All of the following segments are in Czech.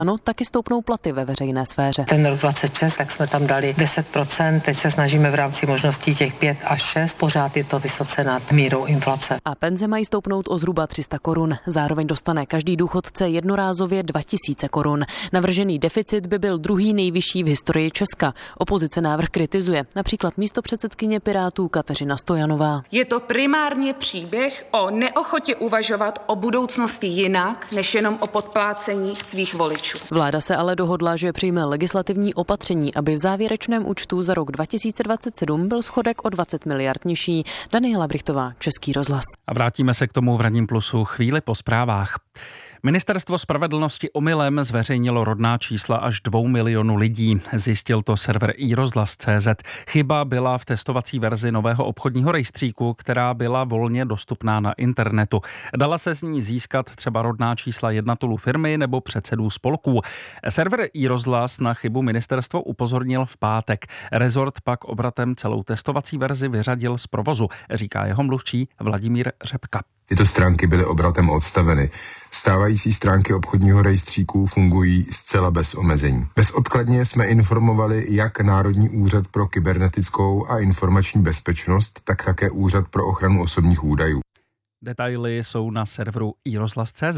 Ano, taky stoupnou platy ve veřejné sféře. Ten rok 26, tak jsme tam dali 10%, teď se snažíme v rámci možností těch 5 až 6, pořád je to vysoce nad mírou inflace. A penze mají stoupnout o zhruba 300 korun. Zároveň dostane každý důchodce jednorázově 2000 korun. Navržený deficit by byl druhý nejvyšší v historii Česka. Opozice návrh kritizuje, například místopředsedkyně Pirátů Kateřina Stojanová. Je to primárně příběh o neochotě uvažovat o budoucnosti jinak, než jenom o podplácení svých voličů. Vláda se ale dohodla, že přijme legislativní opatření, aby v závěrečném účtu za rok 2027 byl schodek o 20 miliard nižší. Daniela Brichtová, Český rozhlas. A vrátíme se k tomu v Ranním plusu chvíli po zprávách. Ministerstvo spravedlnosti omylem zveřejnilo rodná čísla až 2 milionů lidí. Zjistil to server iRozhlas.cz. Chyba byla v testovací verzi nového obchodního rejstříku, která byla volně dostupná na internetu. Dala se z ní získat třeba rodná čísla jednatelů firmy nebo předsedů spolků. Server iRozhlas na chybu ministerstvo upozornil v pátek. Rezort pak obratem celou testovací verzi vyřadil z provozu, říká jeho mluvčí Vladimír Řepka. Tyto stránky byly obratem odstaveny. Stávající stránky obchodního rejstříku fungují zcela bez omezení. Bezodkladně jsme informovali jak Národní úřad pro kybernetickou a informační bezpečnost, tak také Úřad pro ochranu osobních údajů. Detaily jsou na serveru iRozhlas.cz.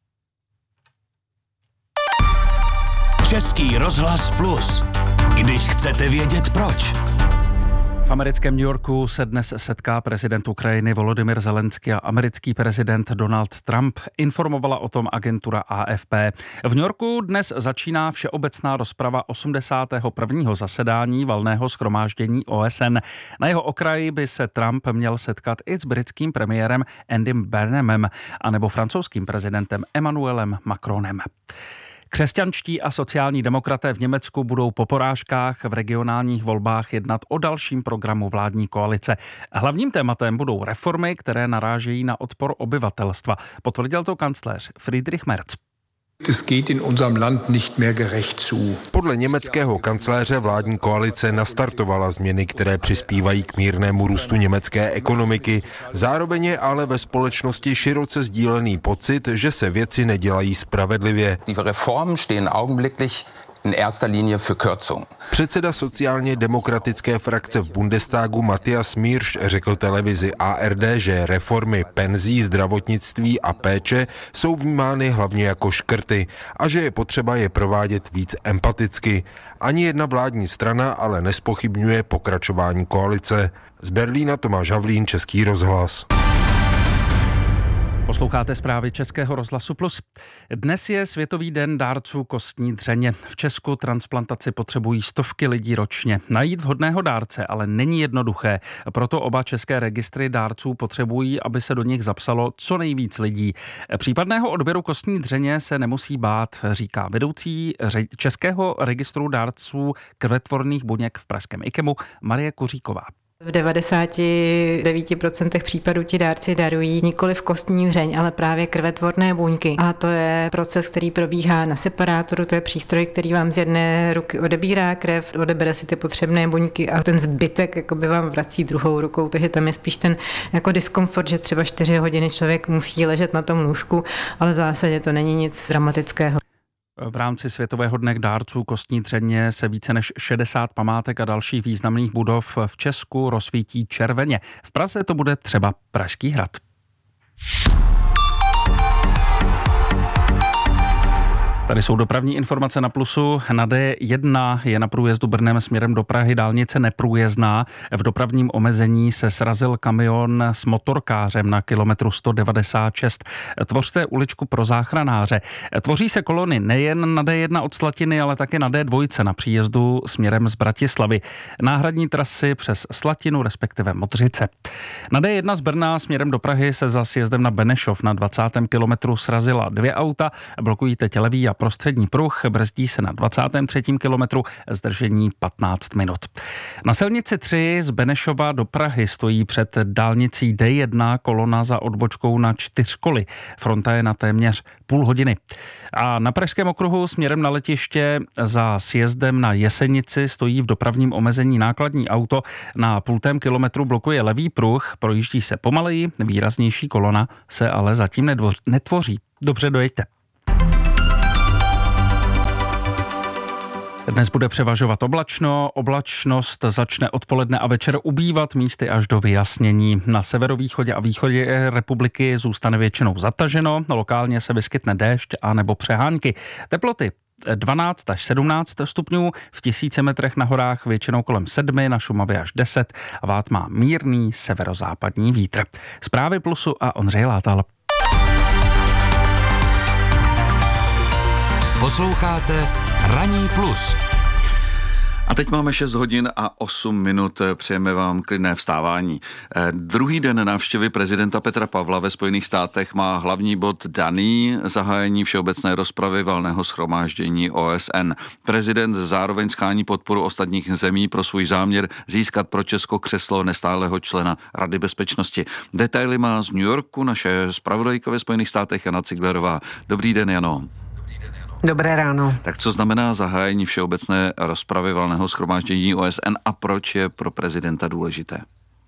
Český rozhlas Plus. Když chcete vědět proč. V americkém New Yorku se dnes setká prezident Ukrajiny Volodymyr Zelenský a americký prezident Donald Trump, informovala o tom agentura AFP. V New Yorku dnes začíná všeobecná rozprava 81. zasedání valného shromáždění OSN. Na jeho okraji by se Trump měl setkat i s britským premiérem Andym Burnhamem anebo francouzským prezidentem Emmanuelem Macronem. Křesťanští a sociální demokraté v Německu budou po porážkách v regionálních volbách jednat o dalším programu vládní koalice. Hlavním tématem budou reformy, které narážejí na odpor obyvatelstva. Potvrdil to kancléř Friedrich Merz. Es geht in unserem Land nicht mehr gerecht zu. Podle německého kancléře vládní koalice nastartovala změny, které přispívají k mírnému růstu německé ekonomiky. Zároveň je ale ve společnosti široce sdílený pocit, že se věci nedělají spravedlivě. Die Reformen stehen augenblicklich in erster Linie für Kürzung. Předseda sociálně demokratické frakce v Bundestagu Matthias Miersch řekl televizi ARD, že reformy penzí, zdravotnictví a péče jsou vnímány hlavně jako škrty a že je potřeba je provádět víc empaticky. Ani jedna vládní strana ale nespochybňuje pokračování koalice. Z Berlína Tomáš Havlín, Český rozhlas. Posloucháte zprávy Českého rozhlasu Plus. Dnes je Světový den dárců kostní dřeně. V Česku transplantaci potřebují stovky lidí ročně. Najít vhodného dárce ale není jednoduché. Proto oba české registry dárců potřebují, aby se do nich zapsalo co nejvíc lidí. Případného odběru kostní dřeně se nemusí bát, říká vedoucí Českého registru dárců krvetvorných buněk v pražském IKEMu Marie Kuříková. V 99% případů ti dárci darují nikoli v kostní dřeň, ale právě krvetvorné buňky. A to je proces, který probíhá na separátoru, to je přístroj, který vám z jedné ruky odebírá krev, odebere si ty potřebné buňky a ten zbytek jakoby vám vrací druhou rukou, takže tam je spíš ten jako diskomfort, že třeba 4 hodiny člověk musí ležet na tom lůžku, ale v zásadě to není nic dramatického. V rámci Světového dne dárců kostní dřeně se více než 60 památek a dalších významných budov v Česku rozsvítí červeně. V Praze to bude třeba Pražský hrad. Tady jsou dopravní informace na Plusu. Na D1 je na průjezdu Brnem směrem do Prahy dálnice neprůjezdná. V dopravním omezení se srazil kamion s motorkářem na kilometru 196. Tvořte uličku pro záchranáře. Tvoří se kolony nejen na D1 od Slatiny, ale také na D2 na příjezdu směrem z Bratislavy. Náhradní trasy přes Slatinu, respektive Modřice. Na D1 z Brna směrem do Prahy se za sjezdem na Benešov na 20. kilometru srazila 2 auta. Blokují teď levý a prostřední pruh, brzdí se na 23. kilometru, zdržení 15 minut. Na silnici 3 z Benešova do Prahy stojí před dálnicí D1 kolona za odbočkou na 4 koly. Fronta je na téměř půl hodiny. A na Pražském okruhu směrem na letiště za sjezdem na Jesenici stojí v dopravním omezení nákladní auto. Na 0,5 kilometru blokuje levý pruh, projíždí se pomaleji, výraznější kolona se ale zatím netvoří. Dobře, dojeďte. Dnes bude převažovat oblačno, oblačnost začne odpoledne a večer ubývat, místy až do vyjasnění. Na severovýchodě a východě republiky zůstane většinou zataženo, lokálně se vyskytne déšť a nebo přehánky. Teploty 12 až 17 stupňů, v 1000 metrech na horách většinou kolem 7, na Šumavě až 10 a Vád má mírný severozápadní vítr. Zprávy Plusu a Ondřej Látal. Posloucháte Ranní plus. A teď máme 6 hodin a 8 minut. Přejeme vám klidné vstávání. Druhý den návštěvy prezidenta Petra Pavla ve Spojených státech má hlavní bod daný zahájení všeobecné rozpravy valného shromáždění OSN. Prezident zároveň schání podporu ostatních zemí pro svůj záměr získat pro Česko křeslo nestálého člena Rady bezpečnosti. Detaily má z New Yorku naše zpravodajka ve Spojených státech Jana Ciglerová. Dobrý den, Jano. Dobré ráno. Tak co znamená zahájení všeobecné rozpravy valného shromáždění OSN a proč je pro prezidenta důležité?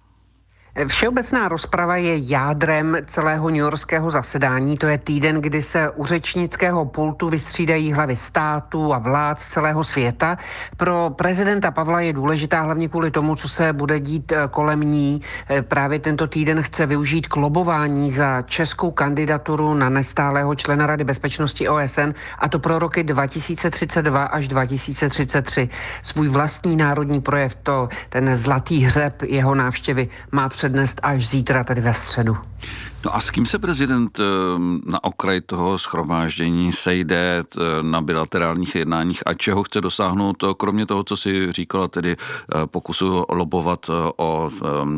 Všeobecná rozprava je jádrem celého newyorského zasedání. To je týden, kdy se u řečnického pultu vystřídají hlavy států a vlád z celého světa. Pro prezidenta Pavla je důležitá hlavně kvůli tomu, co se bude dít kolem ní. Právě tento týden chce využít k lobování za českou kandidaturu na nestálého člena Rady bezpečnosti OSN, a to pro roky 2032 až 2033. Svůj vlastní národní projev, ten zlatý hřeb jeho návštěvy, má přednést až zítra, tedy ve středu. No a s kým se prezident na okraj toho shromáždění sejde na bilaterálních jednáních a čeho chce dosáhnout, kromě toho, co si říkala, tedy pokusu lobovat o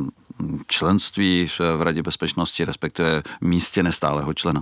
členství v Radě bezpečnosti, respektive místě nestálého člena?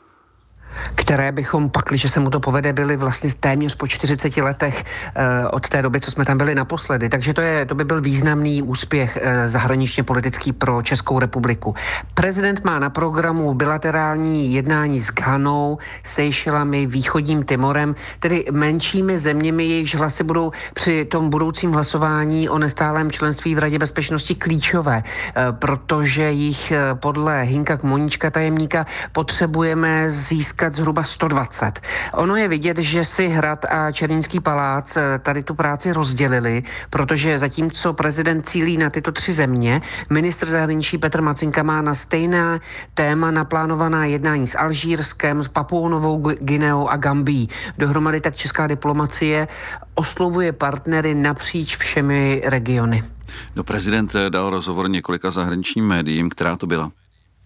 Které bychom pak, když se mu to povede, byli vlastně téměř po 40 letech od té doby, co jsme tam byli naposledy. Takže to by byl významný úspěch zahraničně politický pro Českou republiku. Prezident má na programu bilaterální jednání s Ghanou, Seychelami, Východním Timorem, tedy menšími zeměmi, jejichž hlasy budou při tom budoucím hlasování o nestálém členství v Radě bezpečnosti klíčové, protože jich podle Hinka Kmoníčka, tajemníka, potřebujeme získat zhruba 120. Ono je vidět, že si Hrad a Černínský palác tady tu práci rozdělili, protože zatímco prezident cílí na tyto 3 země, ministr zahraničí Petr Macinka má na stejné téma naplánovaná jednání s Alžírskem, s Papou Novou Guineou a Gambií. Dohromady tak česká diplomacie oslovuje partnery napříč všemi regiony. No, prezident dal rozhovor několika zahraničním médiím, která to byla?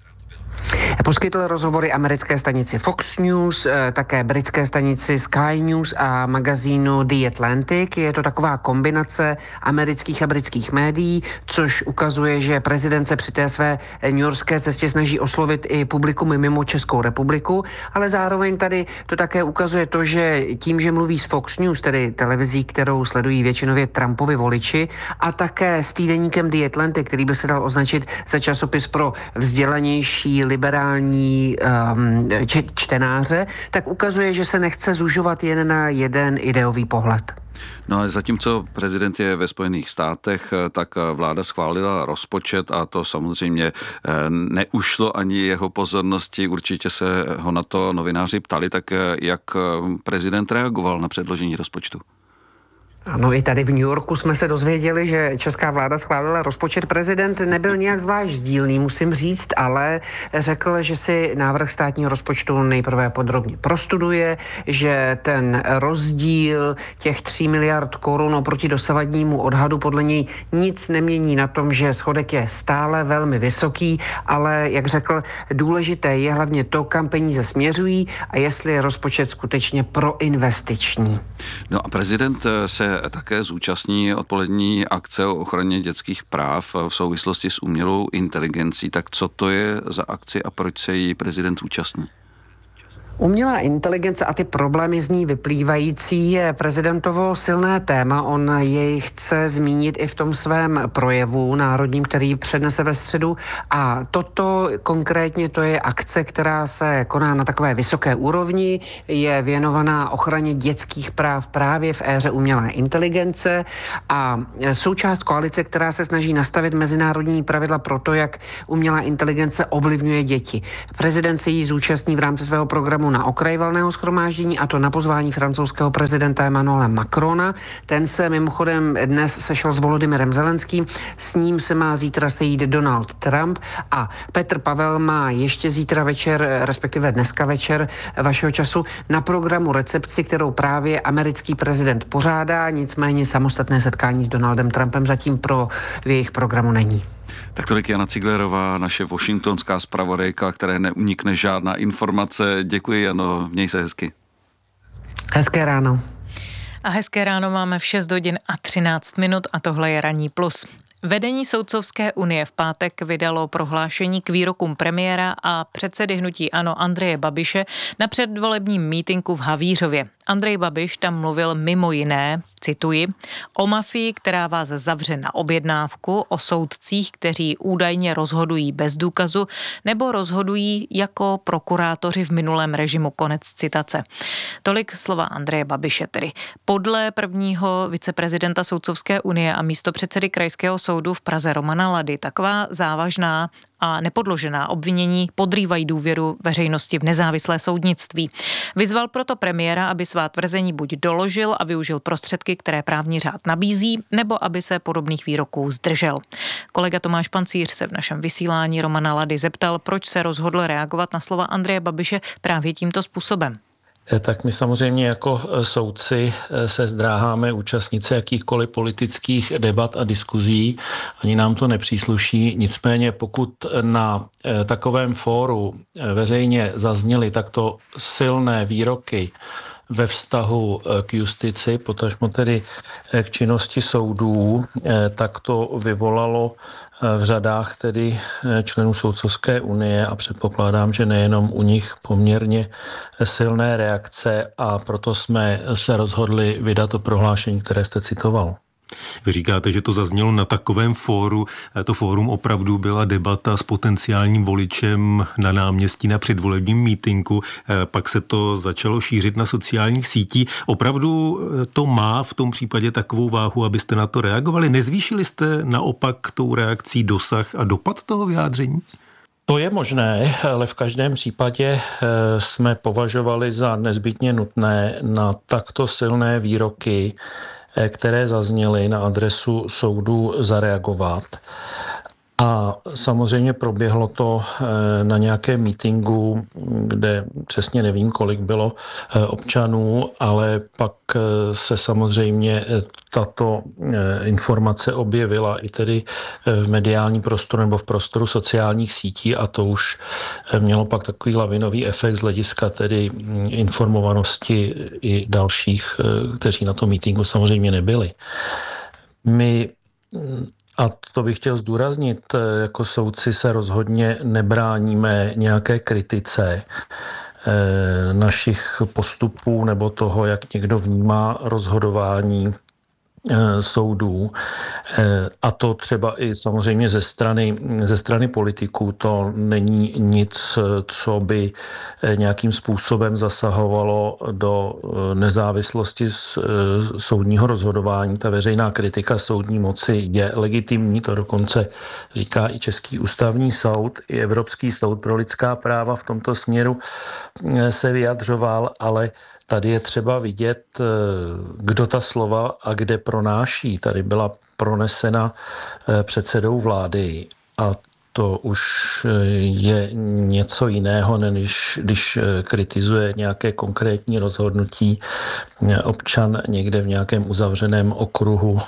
Poskytl rozhovory americké stanici Fox News, také britské stanici Sky News a magazínu The Atlantic. Je to taková kombinace amerických a britských médií, což ukazuje, že prezident se při té své newyorské cestě snaží oslovit i publikum mimo Českou republiku, ale zároveň tady to také ukazuje to, že tím, že mluví s Fox News, tedy televizí, kterou sledují většinově Trumpovi voliči, a také s týdeníkem The Atlantic, který by se dal označit za časopis pro vzdělanější liberální čtenáře, tak ukazuje, že se nechce zužovat jen na jeden ideový pohled. No ale zatímco prezident je ve Spojených státech, tak vláda schválila rozpočet a to samozřejmě neušlo ani jeho pozornosti. Určitě se ho na to novináři ptali, tak jak prezident reagoval na předložení rozpočtu? Ano, i tady v New Yorku jsme se dozvěděli, že česká vláda schválila rozpočet. Prezident nebyl nějak zvlášť sdílný, musím říct, ale řekl, že si návrh státního rozpočtu nejprve podrobně prostuduje, že ten rozdíl těch 3 miliard korun oproti dosavadnímu odhadu podle něj nic nemění na tom, že schodek je stále velmi vysoký, ale jak řekl, důležité je hlavně to, kam peníze směřují a jestli je rozpočet skutečně proinvestiční. No a prezident se také zúčastní odpolední akce o ochraně dětských práv v souvislosti s umělou inteligencí. Tak co to je za akci a proč se jí prezident účastní? Umělá inteligence a ty problémy z ní vyplývající je prezidentovo silné téma. On jej chce zmínit i v tom svém projevu národním, který přednese ve středu. A toto konkrétně to je akce, která se koná na takové vysoké úrovni, je věnovaná ochraně dětských práv právě v éře umělé inteligence a součást koalice, která se snaží nastavit mezinárodní pravidla pro to, jak umělá inteligence ovlivňuje děti. Prezident se jí zúčastní v rámci svého programu přímo na okraj valného shromáždění, a to na pozvání francouzského prezidenta Emmanuela Macrona. Ten se mimochodem dnes sešel s Volodymyrem Zelenským, s ním se má zítra sejít Donald Trump a Petr Pavel má ještě zítra večer, respektive dneska večer vašeho času, na programu recepci, kterou právě americký prezident pořádá, nicméně samostatné setkání s Donaldem Trumpem zatím v jejich programu není. Tak tolik Jana Ciglerová, naše washingtonská zpravodajka, které neunikne žádná informace. Děkuji, Jano, měj se hezky. Hezké ráno. A hezké ráno máme v 6 hodin a 13 minut a tohle je Ranní plus. Vedení Soudcovské unie v pátek vydalo prohlášení k výrokům premiéra a předsedy hnutí ANO Andreje Babiše na předvolebním mítinku v Havířově. Andrej Babiš tam mluvil mimo jiné, cituji, o mafii, která vás zavře na objednávku, o soudcích, kteří údajně rozhodují bez důkazu nebo rozhodují jako prokurátoři v minulém režimu, konec citace. Tolik slova Andreje Babiše tedy. Podle prvního viceprezidenta Soudcovské unie a místopředsedy Krajského soudu v Praze Romana Lady taková závažná a nepodložená obvinění podrývají důvěru veřejnosti v nezávislé soudnictví. Vyzval proto premiéra, aby svá tvrzení buď doložil a využil prostředky, které právní řád nabízí, nebo aby se podobných výroků zdržel. Kolega Tomáš Pancíř se v našem vysílání Romana Lady zeptal, proč se rozhodl reagovat na slova Andreje Babiše právě tímto způsobem. Tak my samozřejmě jako soudci se zdráháme účastnit se jakýchkoliv politických debat a diskuzí, ani nám to nepřísluší. Nicméně pokud na takovém fóru veřejně zazněly takto silné výroky ve vztahu k justici, potažmo tedy k činnosti soudů, tak to vyvolalo v řadách tedy členů Soudcovské unie a předpokládám, že nejenom u nich poměrně silné reakce a proto jsme se rozhodli vydat to prohlášení, které jste citoval. Vy říkáte, že to zaznělo na takovém fóru. To fórum opravdu byla debata s potenciálním voličem na náměstí na předvolebním mítinku. Pak se to začalo šířit na sociálních sítích. Opravdu to má v tom případě takovou váhu, abyste na to reagovali? Nezvýšili jste naopak tou reakcí dosah a dopad toho vyjádření? To je možné, ale v každém případě jsme považovali za nezbytně nutné na takto silné výroky, které zazněly na adresu soudu, zareagovat. A samozřejmě proběhlo to na nějakém mítinku, kde přesně nevím, kolik bylo občanů, ale pak se samozřejmě tato informace objevila i tedy v mediálním prostoru nebo v prostoru sociálních sítí a to už mělo pak takový lavinový efekt z hlediska tedy informovanosti i dalších, kteří na tom mítinku samozřejmě nebyli. My a to bych chtěl zdůraznit, jako soudci se rozhodně nebráníme nějaké kritice našich postupů nebo toho, jak někdo vnímá rozhodování soudů. A to třeba i samozřejmě ze strany politiků. To není nic, co by nějakým způsobem zasahovalo do nezávislosti soudního rozhodování. Ta veřejná kritika soudní moci je legitimní, to dokonce říká i Český ústavní soud, i Evropský soud pro lidská práva v tomto směru se vyjadřoval, ale tady je třeba vidět, kdo ta slova a kde pronáší. Tady byla pronesena předsedou vlády a to už je něco jiného, než když kritizuje nějaké konkrétní rozhodnutí občan někde v nějakém uzavřeném okruhu,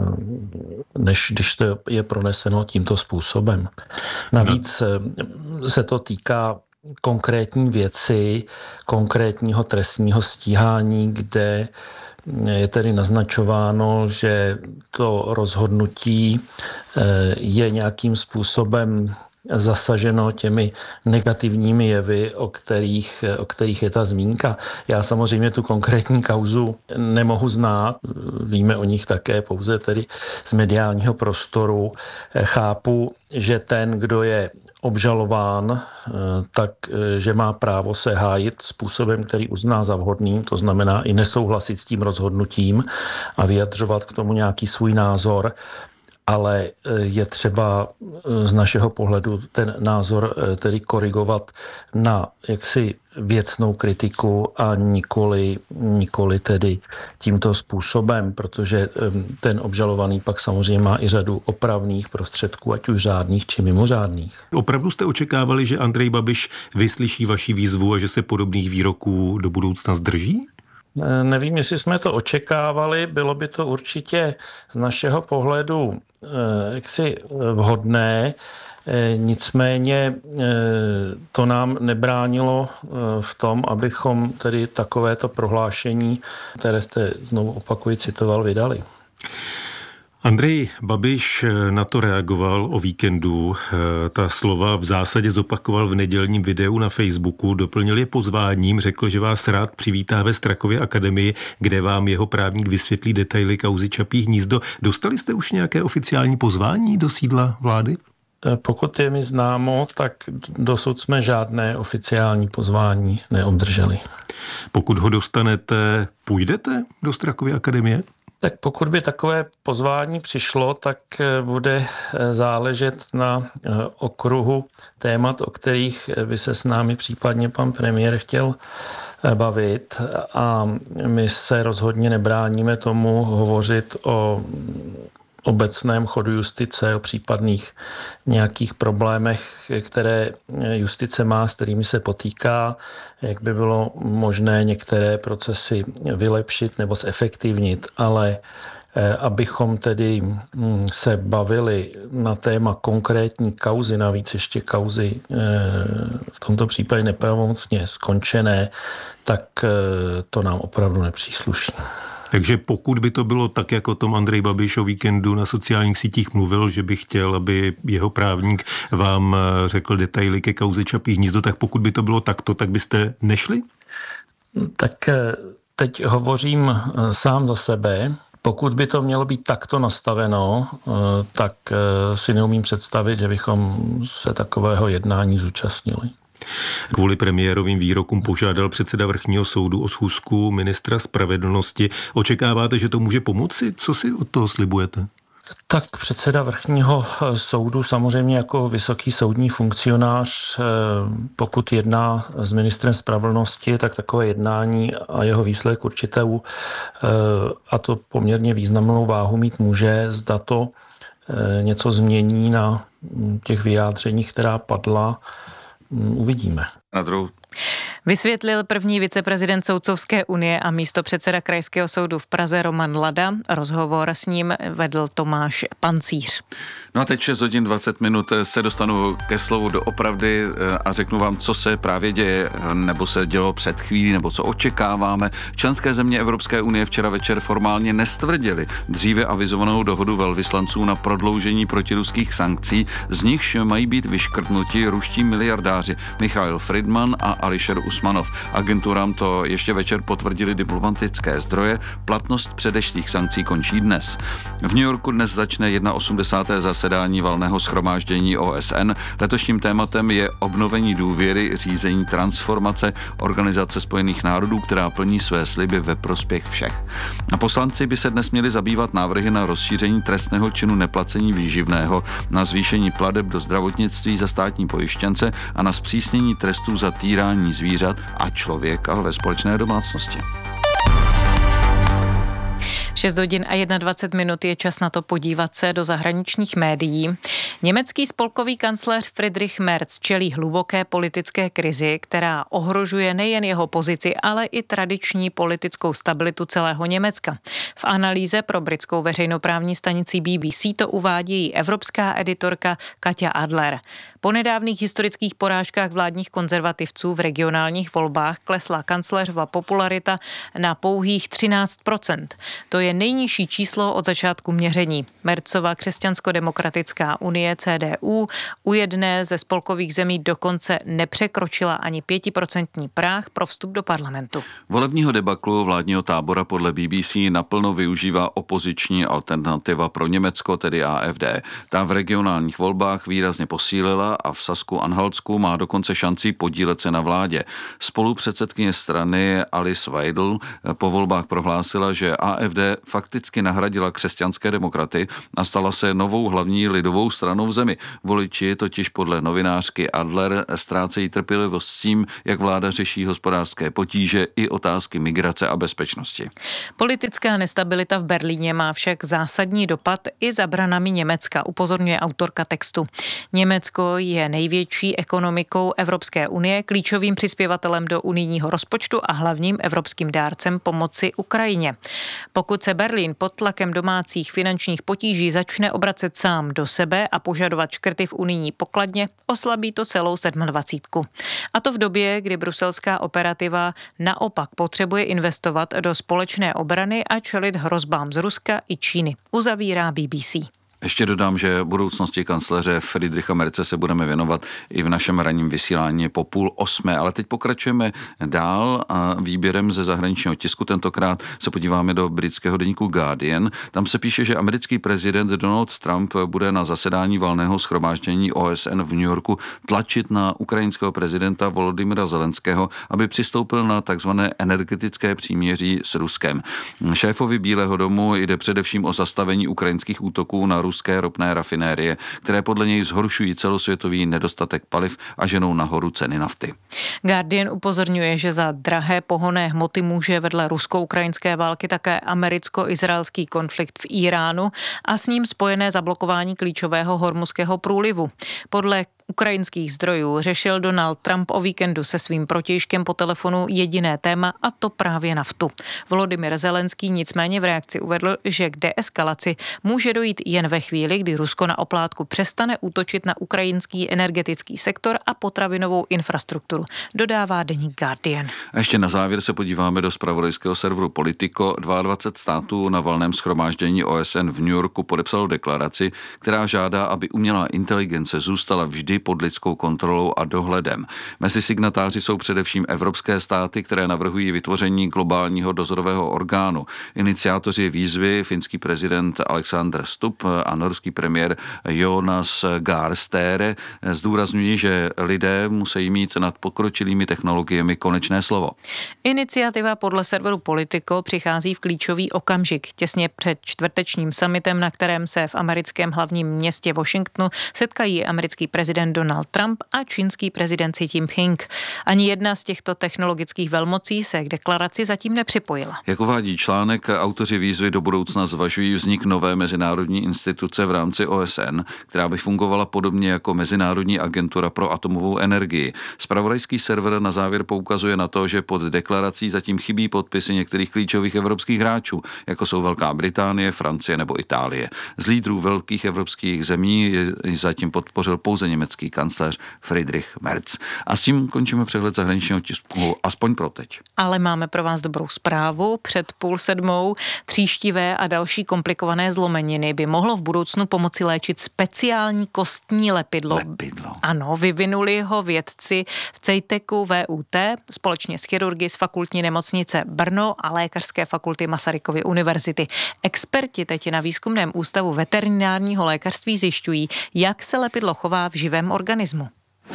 než když to je proneseno tímto způsobem. Navíc se to týká konkrétní věci, konkrétního trestního stíhání, kde je tedy naznačováno, že to rozhodnutí je nějakým způsobem zasaženo těmi negativními jevy, o kterých je ta zmínka. Já samozřejmě tu konkrétní kauzu nemohu znát, víme o nich také pouze tedy z mediálního prostoru. Chápu, že ten, kdo je obžalován, tak že má právo se hájit způsobem, který uzná za vhodným, to znamená i nesouhlasit s tím rozhodnutím a vyjadřovat k tomu nějaký svůj názor. ale je třeba z našeho pohledu ten názor tedy korigovat na jaksi věcnou kritiku a nikoli tedy tímto způsobem, protože ten obžalovaný pak samozřejmě má i řadu opravných prostředků, ať už řádných či mimořádných. Opravdu jste očekávali, že Andrej Babiš vyslyší vaši výzvu a že se podobných výroků do budoucna zdrží? Nevím, jestli jsme to očekávali, bylo by to určitě z našeho pohledu jaksi vhodné, nicméně to nám nebránilo v tom, abychom tedy takovéto prohlášení, které jste znovu opakuji citoval, vydali. Andrej Babiš na to reagoval o víkendu. Ta slova v zásadě zopakoval v nedělním videu na Facebooku, doplnil je pozváním, řekl, že vás rád přivítá ve Strakově akademii, kde vám jeho právník vysvětlí detaily kauzy Čapí hnízdo. Dostali jste už nějaké oficiální pozvání do sídla vlády? Pokud je mi známo, tak dosud jsme žádné oficiální pozvání neobdrželi. Pokud ho dostanete, půjdete do Strakovy akademie? Tak pokud by takové pozvání přišlo, tak bude záležet na okruhu témat, o kterých by se s námi případně pan premiér chtěl bavit. A my se rozhodně nebráníme tomu hovořit o obecném chodu justice, o případných nějakých problémech, které justice má, s kterými se potýká, jak by bylo možné některé procesy vylepšit nebo zefektivnit, ale abychom tedy se bavili na téma konkrétní kauzy, navíc ještě kauzy v tomto případě nepravomocně skončené, tak to nám opravdu nepřísluší. Takže pokud by to bylo tak, jako o tom Andrej Babiš o víkendu na sociálních sítích mluvil, že by chtěl, aby jeho právník vám řekl detaily ke kauze Čapí hnízdo, tak pokud by to bylo takto, tak byste nešli? Tak teď hovořím sám za sebe. Pokud by to mělo být takto nastaveno, tak si neumím představit, že bychom se takového jednání zúčastnili. Kvůli premiérovým výrokům požádal předseda Vrchního soudu o schůzku ministra spravedlnosti. Očekáváte, že to může pomoci? Co si od toho slibujete? Tak předseda Vrchního soudu samozřejmě jako vysoký soudní funkcionář, pokud jedná s ministrem spravedlnosti, tak takové jednání a jeho výsledek určitou, a to poměrně významnou váhu mít může, zda to něco změní na těch vyjádřeních, která padla, uvidíme. Na druhou. Vysvětlil první viceprezident Soudcovské unie a místopředseda Krajského soudu v Praze Roman Lada. Rozhovor s ním vedl Tomáš Pancíř. No a teď 6 hodin 20 minut se dostanu ke slovu doopravdy a řeknu vám, co se právě děje, nebo se dělo před chvílí, nebo co očekáváme. Členské země Evropské unie včera večer formálně nestvrdili dříve avizovanou dohodu velvyslanců na prodloužení protiruských sankcí, z nichž mají být vyškrtnuti ruští miliardáři Michail Friedman a Alisher Usmanov. Agenturám to ještě večer potvrdili diplomatické zdroje. Platnost předešlých sankcí končí dnes. V New Yorku dnes začne 81. zasedání valného shromáždění OSN. Letošním tématem je obnovení důvěry, řízení transformace Organizace spojených národů, která plní své sliby ve prospěch všech. A poslanci by se dnes měli zabývat návrhy na rozšíření trestného činu neplacení výživného, na zvýšení plateb do zdravotnictví za státní pojištěnce a na zpřísnění trestů za týrání zvířat a člověka ve společné domácnosti. 6 hodin a 21 minut je čas na to podívat se do zahraničních médií. Německý spolkový kancléř Friedrich Merz čelí hluboké politické krizi, která ohrožuje nejen jeho pozici, ale i tradiční politickou stabilitu celého Německa. V analýze pro britskou veřejnoprávní stanici BBC to uvádí evropská editorka Katja Adler. Po nedávných historických porážkách vládních konzervativců v regionálních volbách klesla kancléřova popularita na pouhých 13%. To je nejnižší číslo od začátku měření. Merzova křesťansko-demokratická unie CDU u jedné ze spolkových zemí dokonce nepřekročila ani 5% práh pro vstup do parlamentu. Volebního debaklu vládního tábora podle BBC naplno využívá opoziční alternativa pro Německo, tedy AfD. Ta v regionálních volbách výrazně posílila a v Sasku-Anhaltsku má dokonce šanci podílet se na vládě. Spolupředsedkyně strany Alice Weidel po volbách prohlásila, že AfD SPD fakticky nahradila křesťanské demokraty a stala se novou hlavní lidovou stranou v zemi. Voliči totiž podle novinářky Adler ztrácejí trpělivost s tím, jak vláda řeší hospodářské potíže i otázky migrace a bezpečnosti. Politická nestabilita v Berlíně má však zásadní dopad i za branami Německa, upozorňuje autorka textu. Německo je největší ekonomikou Evropské unie, klíčovým přispěvatelem do unijního rozpočtu a hlavním evropským dárcem pomoci Ukrajině. Pokud se Berlín pod tlakem domácích finančních potíží začne obracet sám do sebe a požadovat škrty v unijní pokladně, oslabí to celou 27. A to v době, kdy bruselská operativa naopak potřebuje investovat do společné obrany a čelit hrozbám z Ruska i Číny, uzavírá BBC. Ještě dodám, že budoucnosti kancléře Friedricha Merze se budeme věnovat i v našem ranním vysílání po 7:30, ale teď pokračujeme dál a výběrem ze zahraničního tisku. Tentokrát se podíváme do britského deníku Guardian. Tam se píše, že americký prezident Donald Trump bude na zasedání valného shromáždění OSN v New Yorku tlačit na ukrajinského prezidenta Volodymyra Zelenského, aby přistoupil na takzvané energetické příměří s Ruskem. Šéfovi Bílého domu jde především o zastavení ukrajinských útoků na ruské ropné rafinérie, které podle něj zhoršují celosvětový nedostatek paliv a ženou nahoru ceny nafty. Guardian upozorňuje, že za drahé pohonné hmoty může vedle rusko-ukrajinské války také americko-izraelský konflikt v Iránu a s ním spojené zablokování klíčového hormuzského průlivu. Podle ukrajinských zdrojů řešil Donald Trump o víkendu se svým protějškem po telefonu jediné téma, a to právě naftu. Volodymyr Zelenský nicméně v reakci uvedl, že k deeskalaci může dojít jen ve chvíli, kdy Rusko na oplátku přestane útočit na ukrajinský energetický sektor a potravinovou infrastrukturu, dodává deník Guardian. A ještě na závěr se podíváme do zpravodajského serveru Politico. 22 států na valném shromáždění OSN v New Yorku podepsalo deklaraci, která žádá, aby umělá inteligence zůstala vždy pod lidskou kontrolou a dohledem. Mezi signatáři jsou především evropské státy, které navrhují vytvoření globálního dozorového orgánu. Iniciátoři výzvy finský prezident Alexander Stubb a norský premiér Jonas Gahr Støre zdůrazňují, že lidé musí mít nad pokročilými technologiemi konečné slovo. Iniciativa podle serveru Politico přichází v klíčový okamžik, těsně před čtvrtečním summitem, na kterém se v americkém hlavním městě Washingtonu setkají americký prezident Donald Trump a čínský prezident Xi Jinping. Ani jedna z těchto technologických velmocí se k deklaraci zatím nepřipojila. Jak uvádí článek, autoři výzvy do budoucna zvažují vznik nové mezinárodní instituce v rámci OSN, která by fungovala podobně jako Mezinárodní agentura pro atomovou energii. Zpravodajský server na závěr poukazuje na to, že pod deklarací zatím chybí podpisy některých klíčových evropských hráčů, jako jsou Velká Británie, Francie nebo Itálie. Z lídrů velkých evropských zemí zatím podpořil pouze německý kancléř Friedrich Merz. A s tím končíme přehled zahraničního tisku, aspoň pro teď. Ale máme pro vás dobrou zprávu. Před 6:30 tříštivé a další komplikované zlomeniny by mohlo v budoucnu pomoci léčit speciální kostní lepidlo. Ano, vyvinuli ho vědci v CEITECu VUT společně s chirurgy z fakultní nemocnice Brno a lékařské fakulty Masarykovy univerzity. Experti teď na výzkumném ústavu veterinárního lékařství zjišťují, jak se lepidlo chová v živém organismu.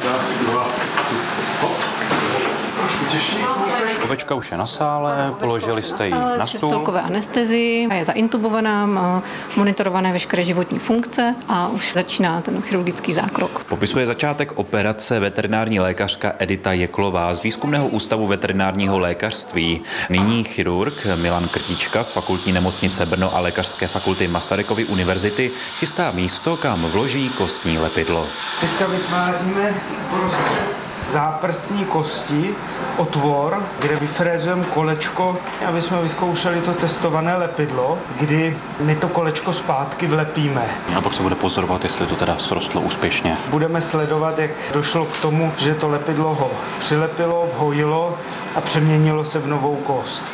Ovečka už je na sále, položili jste ji na stůl. V celkové anestezii, je zaintubovaná, má monitorované veškeré životní funkce a už začíná ten chirurgický zákrok. Popisuje začátek operace veterinární lékařka Edita Jeklová z výzkumného ústavu veterinárního lékařství. Nyní chirurg Milan Krtička z fakultní nemocnice Brno a lékařské fakulty Masarykovy univerzity chystá místo, kam vloží kostní lepidlo. Teďka vytváříme záprstní kosti, otvor, kde vyfrézujeme kolečko, aby jsme vyzkoušeli to testované lepidlo, kdy my to kolečko zpátky vlepíme. A pak se bude pozorovat, jestli to teda srostlo úspěšně. Budeme sledovat, jak došlo k tomu, že to lepidlo ho přilepilo, vhojilo a přeměnilo se v novou kost.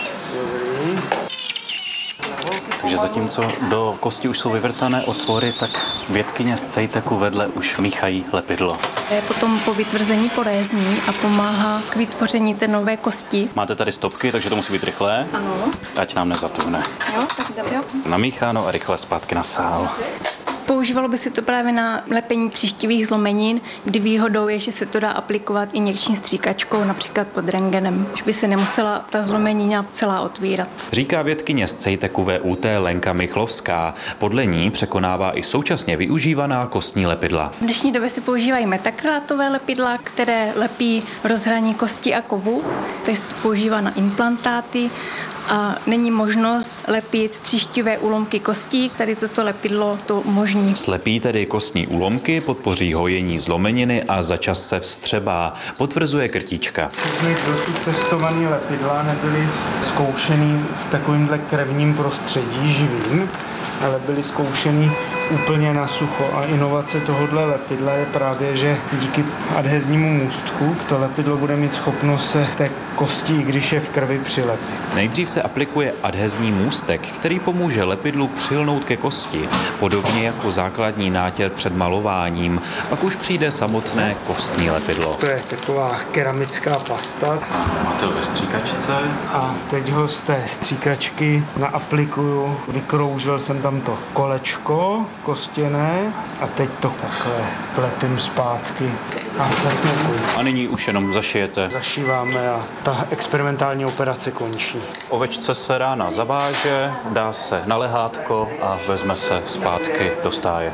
Takže zatímco do kosti už jsou vyvrtané otvory, tak vědkyně z CEITECu vedle už míchají lepidlo. Je potom po vytvrzení porézní a pomáhá k vytvoření té nové kosti. Máte tady stopky, takže to musí být rychlé. Ano. Ať nám nezatuhne. Jo, tak dobře. Namícháno a rychle zpátky na sál. Používalo by se to právě na lepení tříštivých zlomenin, kdy výhodou je, že se to dá aplikovat injekční stříkačkou, například pod rentgenem, že by se nemusela ta zlomenina celá otvírat. Říká vědkyně z CEJTECu VUT Lenka Michlovská. Podle ní překonává i současně využívaná kostní lepidla. V dnešní době se používají metakrylátové lepidla, které lepí rozhraní kosti a kovu, takže se to používá na implantáty a není možnost lepit tříštivé úlomky kostí, tady toto lepidlo to umožní. Slepí tedy kostní úlomky, podpoří hojení zlomeniny a za čas se vstřebá, potvrzuje Krtíčka. Všechny dosud testované lepidla nebyly zkoušeny v takovémhle krevním prostředí živým, ale byly zkoušeny úplně na sucho a inovace tohohle lepidla je právě, že díky adheznímu můstku to lepidlo bude mít schopnost se té kosti, i když je v krvi, přilepit. Nejdřív se aplikuje adhezní můstek, který pomůže lepidlu přilnout ke kosti, podobně jako základní nátěr před malováním. Pak už přijde samotné kostní lepidlo. To je taková keramická pasta. Máte ho ve stříkačce. A teď ho z té stříkačky naaplikuju. Vykroužil jsem tam to kolečko kostěné a teď to takhle klepím zpátky. A jsme u konce. A nyní už jenom zašijete. Zašíváme a ta experimentální operace končí. Ovečce se rána zaváže, dá se na lehátko a vezme se zpátky do stáje.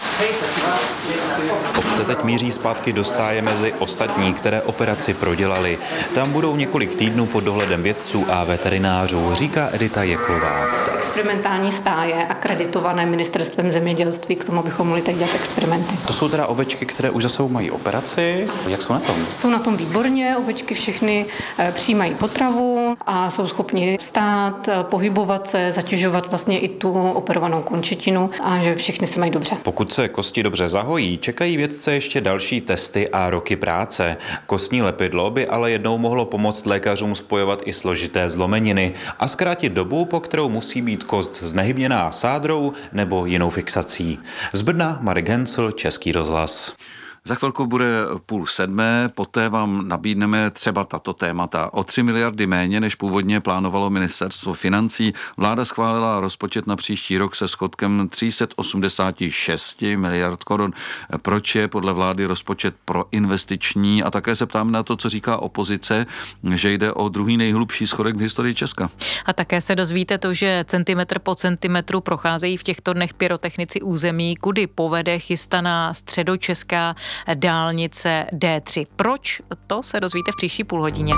Ovce teď míří zpátky do stáje mezi ostatní, které operaci prodělali. Tam budou několik týdnů pod dohledem vědců a veterinářů, říká Edita Jeklová. Experimentální stáje akreditované ministerstvem zemědělství, k tomu bychom mohli teď dělat experimenty. To jsou teda ovečky, které už za sebou mají operaci. Jak jsou na tom? Jsou na tom výborně, ovečky všechny přijímají potravu a jsou schopni vstát, pohybovat se, zatěžovat vlastně i tu operovanou končetinu a že všechny se mají dobře. Pokud se kosti dobře zahojí, čekají vědce ještě další testy a roky práce. Kostní lepidlo by ale jednou mohlo pomoct lékařům spojovat i složité zlomeniny a zkrátit dobu, po kterou musí být kost znehybněná sádrou nebo jinou fixací. Z Brna Marek Hencl, Český rozhlas. Za chvilku bude 6:30, poté vám nabídneme třeba tato témata. O 3 miliardy méně, než původně plánovalo ministerstvo financí. Vláda schválila rozpočet na příští rok se schodkem 386 miliard korun. Proč je podle vlády rozpočet proinvestiční? A také se ptám na to, co říká opozice, že jde o druhý nejhlubší schodek v historii Česka. A také se dozvíte to, že centimetr po centimetru procházejí v těchto dnech pyrotechnici území, kudy povede chystaná středočeská dálnice D3. Proč? To se dozvíte v příští půlhodině.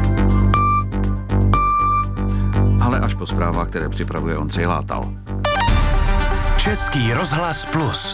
Ale až po zprávách, které připravuje Ondřej Látal. Český rozhlas Plus.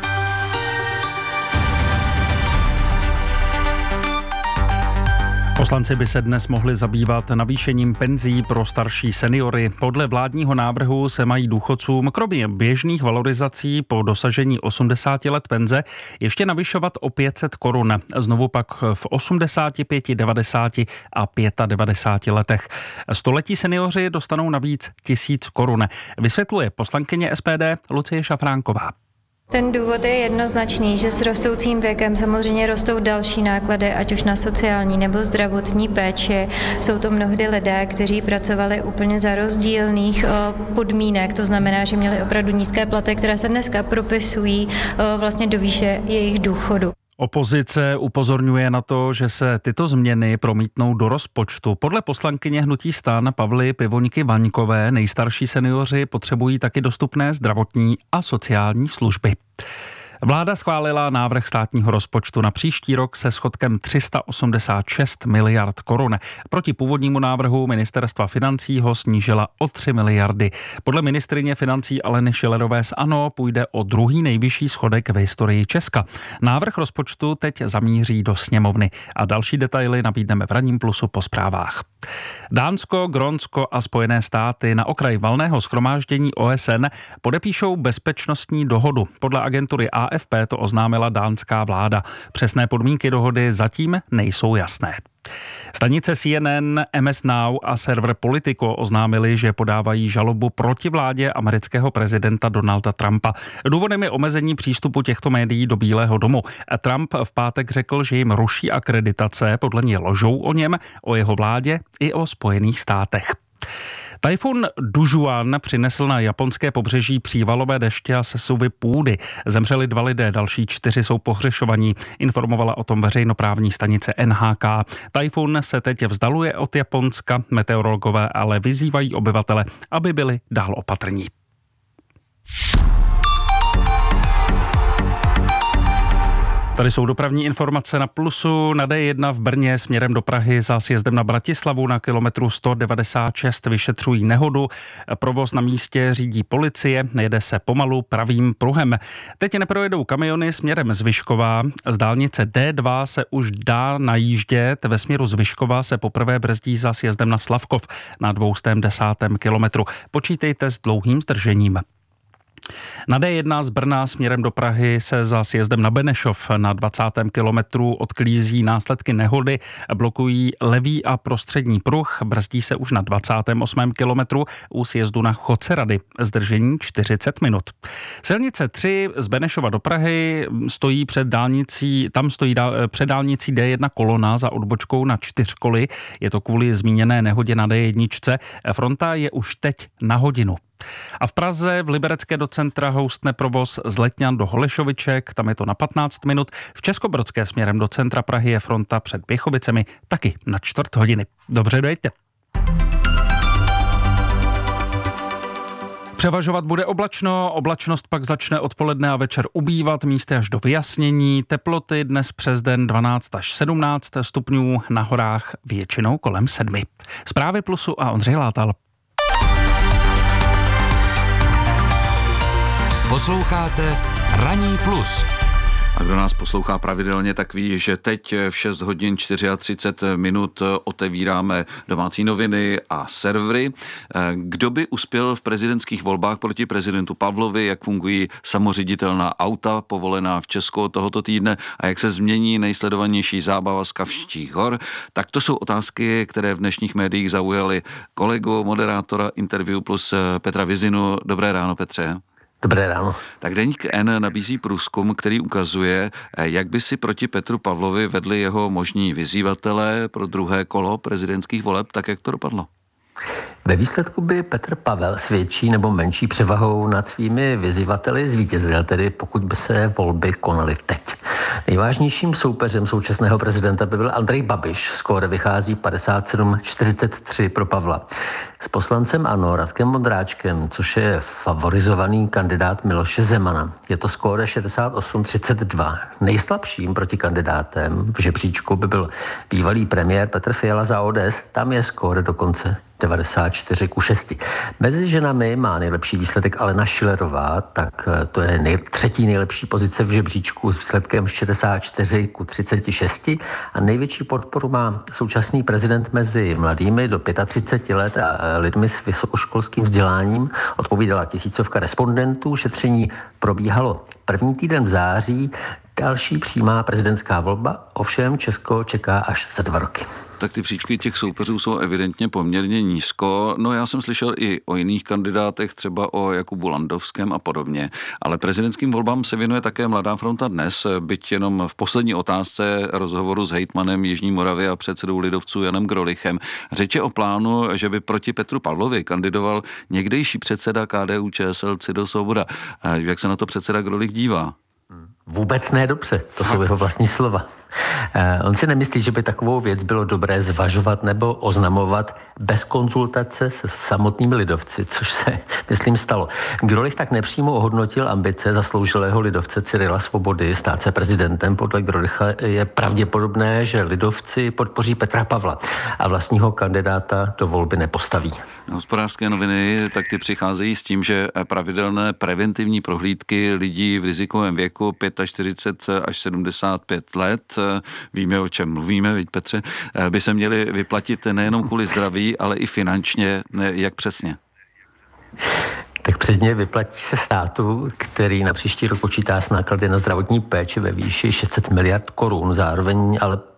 Poslanci by se dnes mohli zabývat navýšením penzí pro starší seniory. Podle vládního návrhu se mají důchodcům kromě běžných valorizací po dosažení 80 let penze ještě navyšovat o 500 korun. Znovu pak v 85, 90 a 95 letech. Století seniori dostanou navíc 1000 korun. Vysvětluje poslankyně SPD Lucie Šafránková. Ten důvod je jednoznačný, že s rostoucím věkem samozřejmě rostou další náklady, ať už na sociální nebo zdravotní péči. Jsou to mnohdy lidé, kteří pracovali úplně za rozdílných podmínek, to znamená, že měli opravdu nízké platy, které se dneska propisují vlastně do výše jejich důchodu. Opozice upozorňuje na to, že se tyto změny promítnou do rozpočtu. Podle poslankyně hnutí STAN Pavly Pivoňky Vaňkové nejstarší seniori potřebují taky dostupné zdravotní a sociální služby. Vláda schválila návrh státního rozpočtu na příští rok se schodkem 386 miliard korun. Proti původnímu návrhu ministerstva financí ho snížila o 3 miliardy. Podle ministryně financí Aleny Schillerové z ANO půjde o druhý nejvyšší schodek v historii Česka. Návrh rozpočtu teď zamíří do sněmovny a další detaily nabídneme v Ranním plusu po zprávách. Dánsko, Grónsko a Spojené státy na okraj valného shromáždění OSN podepíšou bezpečnostní dohodu. Podle agentury AFP to oznámila dánská vláda. Přesné podmínky dohody zatím nejsou jasné. Stanice CNN, MS Now a server Politico oznámili, že podávají žalobu proti vládě amerického prezidenta Donalda Trumpa. Důvodem je omezení přístupu těchto médií do Bílého domu. Trump v pátek řekl, že jim ruší akreditace, podle něj lžou o něm, o jeho vládě i o Spojených státech. Tajfun Dužuan přinesl na japonské pobřeží přívalové deště a sesuvy půdy. Zemřeli 2 lidé, další 4 jsou pohřešovaní. Informovala o tom veřejnoprávní stanice NHK. Tajfun se teď vzdaluje od Japonska. Meteorologové ale vyzývají obyvatele, aby byli dál opatrní. Tady jsou dopravní informace na Plusu. Na D1 v Brně směrem do Prahy za sjezdem na Bratislavu na kilometru 196 vyšetřují nehodu. Provoz na místě řídí policie, jede se pomalu pravým pruhem. Teď neprojedou kamiony směrem z Vyškova. Z dálnice D2 se už dá najíždět. Ve směru z Vyškova se poprvé brzdí za sjezdem na Slavkov na 210. kilometru. Počítejte s dlouhým zdržením. Na D1 z Brna směrem do Prahy se za sjezdem na Benešov na 20. kilometru odklízí následky nehody, blokují levý a prostřední pruh, brzdí se už na 28. kilometru u sjezdu na Chocerady, zdržení 40 minut. Silnice 3 z Benešova do Prahy stojí před dálnicí D1 kolona za odbočkou na 4 koly, je to kvůli zmíněné nehodě na D1. Fronta je už teď na hodinu. A v Praze v Liberecké do centra houstne provoz z Letňan do Holešoviček, tam je to na 15 minut. V Českobrodské směrem do centra Prahy je fronta před Běchovicemi taky na 4 hodiny. Dobře, dojďte. Převažovat bude oblačno, oblačnost pak začne odpoledne a večer ubývat, místy až do vyjasnění. Teploty dnes přes den 12 až 17 stupňů, na horách většinou kolem 7. Zprávy Plusu a Ondřej Látal. Posloucháte Ranní plus. A kdo nás poslouchá pravidelně, tak ví, že teď v 6 hodin 34 minut otevíráme domácí noviny a servery. Kdo by uspěl v prezidentských volbách proti prezidentu Pavlovi, jak fungují samoředitelná auta povolená v Česku tohoto týdne a jak se změní nejsledovanější zábava z Kavčích hor, tak to jsou otázky, které v dnešních médiích zaujaly kolegu, moderátora Interview Plus Petra Vizinu. Dobré ráno, Petře. Dobré ráno. Tak deník N nabízí průzkum, který ukazuje, jak by si proti Petru Pavlovi vedli jeho možní vyzývatelé pro druhé kolo prezidentských voleb, tak jak to dopadlo. Ve výsledku by Petr Pavel s větší nebo menší převahou nad svými vyzývateli zvítězil, tedy pokud by se volby konaly teď. Nejvážnějším soupeřem současného prezidenta by byl Andrej Babiš. Skóre vychází 57-43 pro Pavla. S poslancem ANO Radkem Vondráčkem, což je favorizovaný kandidát Miloše Zemana, je to skóre 68-32. Nejslabším protikandidátem v žebříčku by byl bývalý premiér Petr Fiala za ODS. Tam je skóre dokonce 94-6. Mezi ženami má nejlepší výsledek Alena Schillerová, tak to je třetí nejlepší pozice v žebříčku s výsledkem 64-36 a největší podporu má současný prezident mezi mladými do 35 let a lidmi s vysokoškolským vzděláním. Odpovídala tisícovka respondentů, šetření probíhalo první týden v září. Další přímá prezidentská volba, ovšem Česko čeká až za 2 roky. Tak ty příčky těch soupeřů jsou evidentně poměrně nízko. No já jsem slyšel i o jiných kandidátech, třeba o Jakubu Landovském a podobně. Ale prezidentským volbám se věnuje také Mladá fronta dnes, byť jenom v poslední otázce rozhovoru s hejtmanem Jižní Moravy a předsedou lidovců Janem Grolichem. Řeč je o plánu, že by proti Petru Pavlovi kandidoval někdejší předseda KDU-ČSL Cyril Svoboda. Jak se na to předseda Grolich dívá? Vůbec ne dobře, to jsou jeho vlastní slova. On si nemyslí, že by takovou věc bylo dobré zvažovat nebo oznamovat bez konzultace se samotnými lidovci, což se, myslím, stalo. Grolich tak nepřímo ohodnotil ambice zasloužilého lidovce Cyrila Svobody stát se prezidentem. Podle Grolicha je pravděpodobné, že lidovci podpoří Petra Pavla a vlastního kandidáta do volby nepostaví. Hospodářské noviny tak ty přicházejí s tím, že pravidelné preventivní prohlídky lidí v rizikovém věku 45 až 75 let, víme, o čem mluvíme, viď Petře, by se měly vyplatit nejenom kvůli zdraví, ale i finančně. Jak přesně? Tak předně vyplatí se státu, který na příští rok počítá s náklady na zdravotní péči ve výši 600 miliard korun. Zároveň ale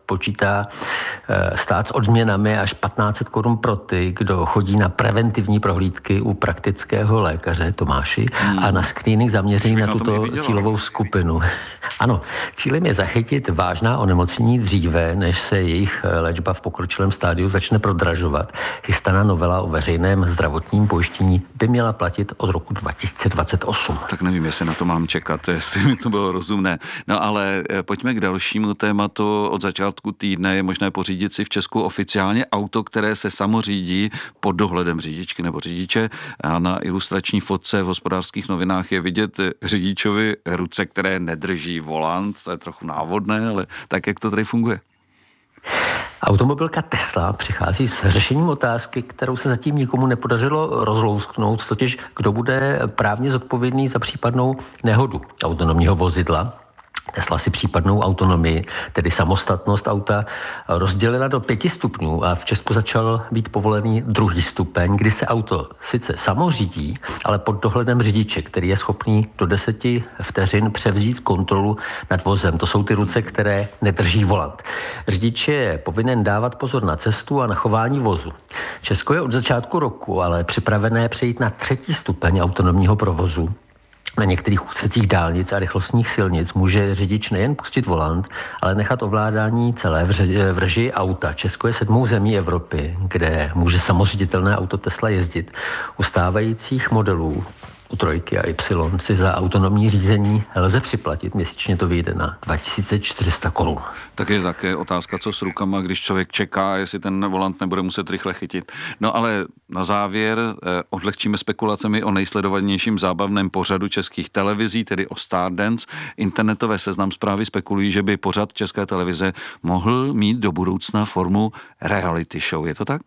počítá stát s odměnami až 1500 korun pro ty, kdo chodí na preventivní prohlídky u praktického lékaře, Tomáši, a na screening zaměřený na tuto cílovou skupinu. Ano, cílem je zachytit vážná onemocnění dříve, než se jejich léčba v pokročilém stádiu začne prodražovat. Chystaná novela o veřejném zdravotním pojištění by měla platit od roku 2028. Tak nevím, jestli na to mám čekat, jestli mi to bylo rozumné. No ale pojďme k dalšímu tématu. Od začátku týdne je možné pořídit si v Česku oficiálně auto, které se samořídí pod dohledem řidičky nebo řidiče. A na ilustrační fotce v Hospodářských novinách je vidět řidičovi ruce, které nedrží volant. To je trochu návodné, ale tak, jak to tady funguje? Automobilka Tesla přichází s řešením otázky, kterou se zatím nikomu nepodařilo rozlousknout, totiž kdo bude právně zodpovědný za případnou nehodu autonomního vozidla. Tesla si případnou autonomii, tedy samostatnost auta, rozdělila do 5 stupňů a v Česku začal být povolený 2. stupeň, kdy se auto sice samořídí, ale pod dohledem řidiče, který je schopný do 10 vteřin převzít kontrolu nad vozem. To jsou ty ruce, které nedrží volant. Řidič je povinen dávat pozor na cestu a na chování vozu. Česko je od začátku roku ale připravené přejít na 3. stupeň autonomního provozu. Na některých úsecích dálnic a rychlostních silnic může řidič nejen pustit volant, ale nechat ovládání celé v režii auta. Česko je 7. zemí Evropy, kde může samoředitelné auto Tesla jezdit. U stávajících modelů u 3 a Y si za autonomní řízení lze připlatit. Měsíčně to vyjde na 2400 korun. Tak je také otázka, co s rukama, když člověk čeká, jestli ten volant nebude muset rychle chytit. No ale na závěr odlehčíme spekulacemi o nejsledovanějším zábavném pořadu českých televizí, tedy o Stardance. Internetové Seznam Zprávy spekulují, že by pořad České televize mohl mít do budoucna formu reality show. Je to tak?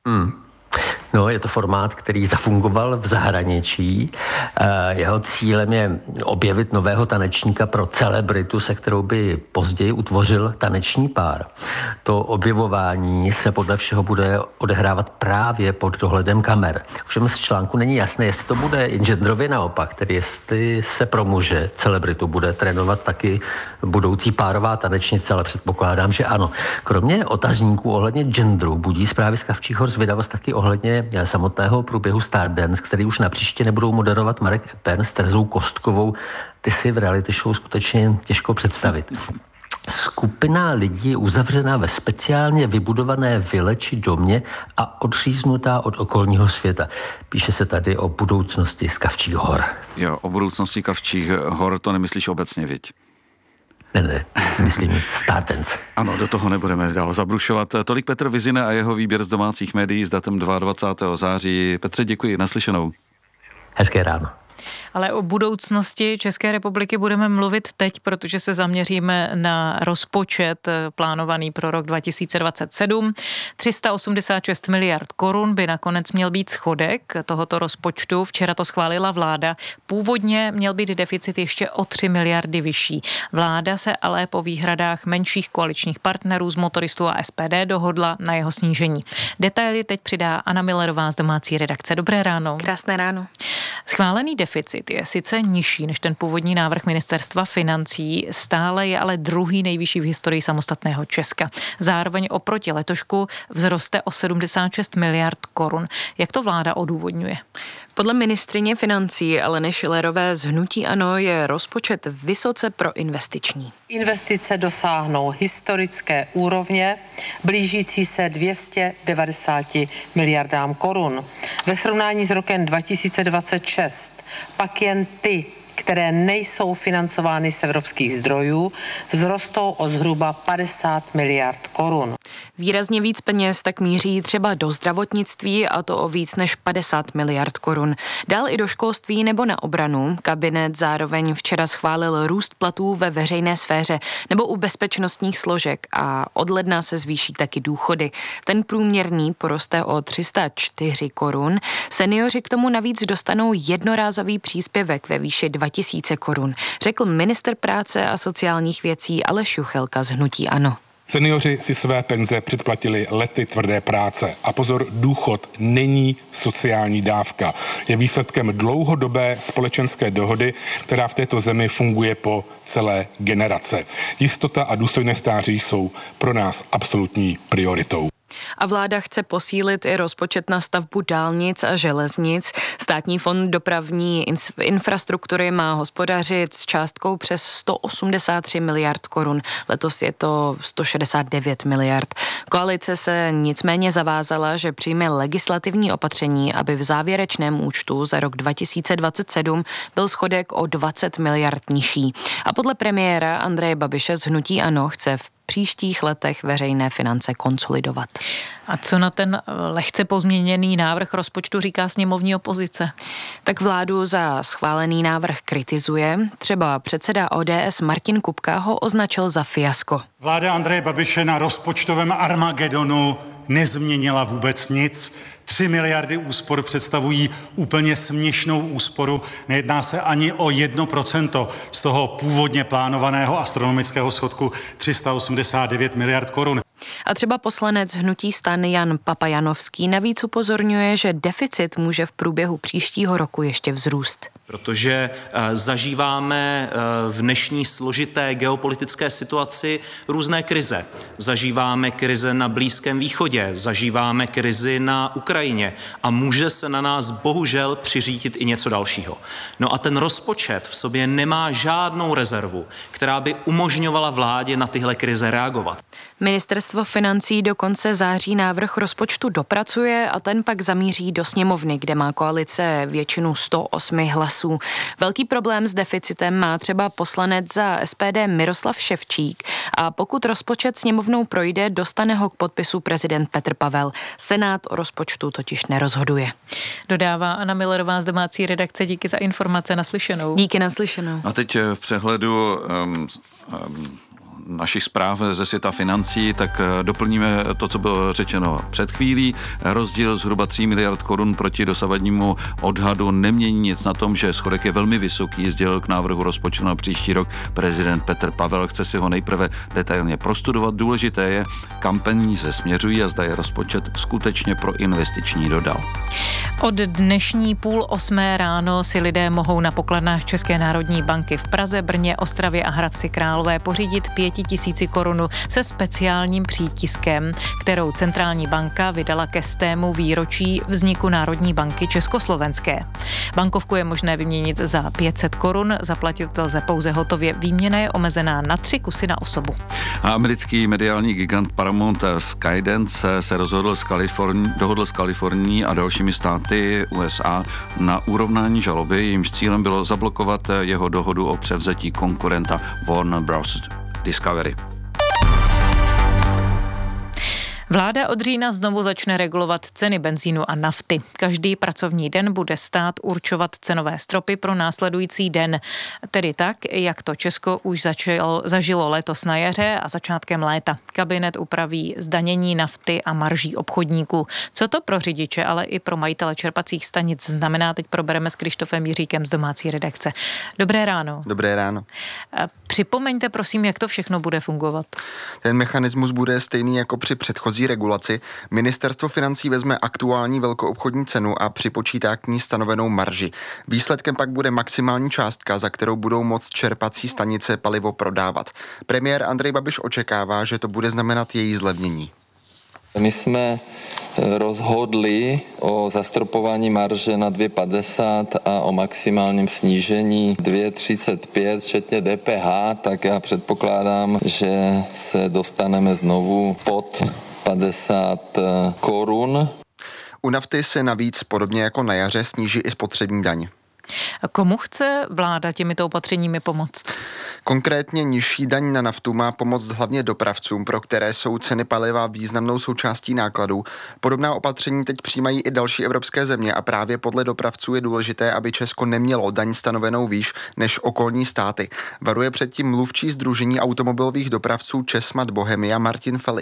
No, je to formát, který zafungoval v zahraničí. Jeho cílem je objevit nového tanečníka pro celebritu, se kterou by později utvořil taneční pár. To objevování se podle všeho bude odehrávat právě pod dohledem kamer. Ovšem z článku není jasné, jestli to bude genderově naopak, tedy jestli se pro muže celebritu bude trénovat taky budoucí párová tanečnice, ale předpokládám, že ano. Kromě otazníků ohledně genderu budí zprávy z Kavčích hor zvědavost taky ohledně samotného průběhu Stardance, který už napříště nebudou moderovat Marek Epen s Terezou Kostkovou. Ty si v reality show skutečně těžko představit. Skupina lidí je uzavřená ve speciálně vybudované vile či domě a odříznutá od okolního světa. Píše se tady o budoucnosti z Kavčích hor. Jo, o budoucnosti Kavčích hor to nemyslíš obecně, viď? Ne, myslím Stardance. Ano, do toho nebudeme dál zabrušovat. Tolik Petr Vizina a jeho výběr z domácích médií s datem 22. září. Petře, děkuji, naslyšenou. Hezké ráno. Ale o budoucnosti České republiky budeme mluvit teď, protože se zaměříme na rozpočet plánovaný pro rok 2027. 386 miliard korun by nakonec měl být schodek tohoto rozpočtu. Včera to schválila vláda. Původně měl být deficit ještě o 3 miliardy vyšší. Vláda se ale po výhradách menších koaličních partnerů z Motoristů a SPD dohodla na jeho snížení. Detaily teď přidá Anna Millerová z domácí redakce. Dobré ráno. Krásné ráno. Schválený deficit je sice nižší než ten původní návrh ministerstva financí, stále je ale druhý nejvyšší v historii samostatného Česka. Zároveň oproti letošku vzroste o 76 miliard korun. Jak to vláda odůvodňuje? Podle ministryně financí Aleny Schillerové z hnutí ANO je rozpočet vysoce proinvestiční. Investice dosáhnou historické úrovně, blížící se 290 miliardám korun. Ve srovnání s rokem 2026 pak jen ty, které nejsou financovány z evropských zdrojů, vzrostou o zhruba 50 miliard korun. Výrazně víc peněz tak míří třeba do zdravotnictví, a to o víc než 50 miliard korun. Dál i do školství nebo na obranu. Kabinet zároveň včera schválil růst platů ve veřejné sféře nebo u bezpečnostních složek a od ledna se zvýší taky důchody. Ten průměrný poroste o 304 korun. Seniori k tomu navíc dostanou jednorázový příspěvek ve výši 2000 korun, řekl ministr práce a sociálních věcí Aleš Juchelka z hnutí ANO. Seniori si své penze předplatili lety tvrdé práce. A pozor, důchod není sociální dávka. Je výsledkem dlouhodobé společenské dohody, která v této zemi funguje po celé generace. Jistota a důstojné stáří jsou pro nás absolutní prioritou. A vláda chce posílit i rozpočet na stavbu dálnic a železnic. Státní fond dopravní infrastruktury má hospodařit s částkou přes 183 miliard korun. Letos je to 169 miliard. Koalice se nicméně zavázala, že přijme legislativní opatření, aby v závěrečném účtu za rok 2027 byl schodek o 20 miliard nižší. A podle premiéra Andreje Babiše z hnutí ANO chce v příštích letech veřejné finance konsolidovat. A co na ten lehce pozměněný návrh rozpočtu říká sněmovní opozice? Tak vládu za schválený návrh kritizuje. Třeba předseda ODS Martin Kupka ho označil za fiasko. Vláda Andreje Babiše na rozpočtovém Armagedonu nezměnila vůbec nic. 3 miliardy úspor představují úplně směšnou úsporu. Nejedná se ani o 1% z toho původně plánovaného astronomického schodku 389 miliard korun. A třeba poslanec hnutí STAN Jan Papajanovský navíc upozorňuje, že deficit může v průběhu příštího roku ještě vzrůst. Protože zažíváme v dnešní složité geopolitické situaci různé krize. Zažíváme krize na Blízkém východě, zažíváme krizi na Ukrajině a může se na nás bohužel přiřídit i něco dalšího. No a ten rozpočet v sobě nemá žádnou rezervu, která by umožňovala vládě na tyhle krize reagovat. Ministerstvo financí do konce září návrh rozpočtu dopracuje a ten pak zamíří do sněmovny, kde má koalice většinu 108 hlasů. Velký problém s deficitem má třeba poslanec za SPD Miroslav Ševčík a pokud rozpočet sněmovnou projde, dostane ho k podpisu prezident Petr Pavel. Senát o rozpočtu totiž nerozhoduje. Dodává Anna Millerová z domácí redakce. Díky za informace, naslyšenou. Díky, naslyšenou. A teď v přehledu našich zpráv ze světa financí, tak doplníme to, co bylo řečeno před chvílí. Rozdíl zhruba 3 miliard korun proti dosavadnímu odhadu nemění nic na tom, že schodek je velmi vysoký, sdělil k návrhu rozpočtu na příští rok prezident Petr Pavel. Chce si ho nejprve detailně prostudovat. Důležité je, kam peníze směřují a zda je rozpočet skutečně proinvestiční, dodal. Od dnešní 7:30 ráno si lidé mohou na pokladnách České národní banky v Praze, Brně, Ostravě a Hradci Králové pořídit 5 000 korun se speciálním přítiskem, kterou centrální banka vydala ke 100. výročí vzniku Národní banky Československé. Bankovku je možné vyměnit za 500 korun, zaplatit lze pouze hotově. Výměna je omezená na 3 kusy na osobu. A americký mediální gigant Paramount Skydance se dohodl s Kalifornií a dalšími státy USA na urovnání žaloby, jejímž cílem bylo zablokovat jeho dohodu o převzetí konkurenta Warner Bros. Discovery. Vláda od října znovu začne regulovat ceny benzínu a nafty. Každý pracovní den bude stát určovat cenové stropy pro následující den. Tedy tak, jak to Česko už zažilo letos na jaře a začátkem léta. Kabinet upraví zdanění nafty a marží obchodníků. Co to pro řidiče, ale i pro majitele čerpacích stanic znamená, teď probereme s Krištofem Jiříkem z domácí redakce. Dobré ráno. Dobré ráno. Připomeňte prosím, jak to všechno bude fungovat. Ten mechanismus bude stejný jako při předchozí regulaci. Ministerstvo financí vezme aktuální velkoobchodní cenu a připočítá k ní stanovenou marži. Výsledkem pak bude maximální částka, za kterou budou moct čerpací stanice palivo prodávat. Premiér Andrej Babiš očekává, že to bude znamenat její zlevnění. My jsme rozhodli o zastropování marže na 2,50 a o maximálním snížení 2,35 včetně DPH, tak já předpokládám, že se dostaneme znovu pod 50 korun. U nafty se navíc podobně jako na jaře sníží i spotřební daň. Komu chce vláda těmito opatřeními pomoct? Konkrétně nižší daň na naftu má pomoct hlavně dopravcům, pro které jsou ceny paliva významnou součástí nákladů. Podobná opatření teď přijímají i další evropské země a právě podle dopravců je důležité, aby Česko nemělo daň stanovenou výš než okolní státy. Varuje předtím mluvčí sdružení automobilových dopravců Česmat Bohemia Martin Felix.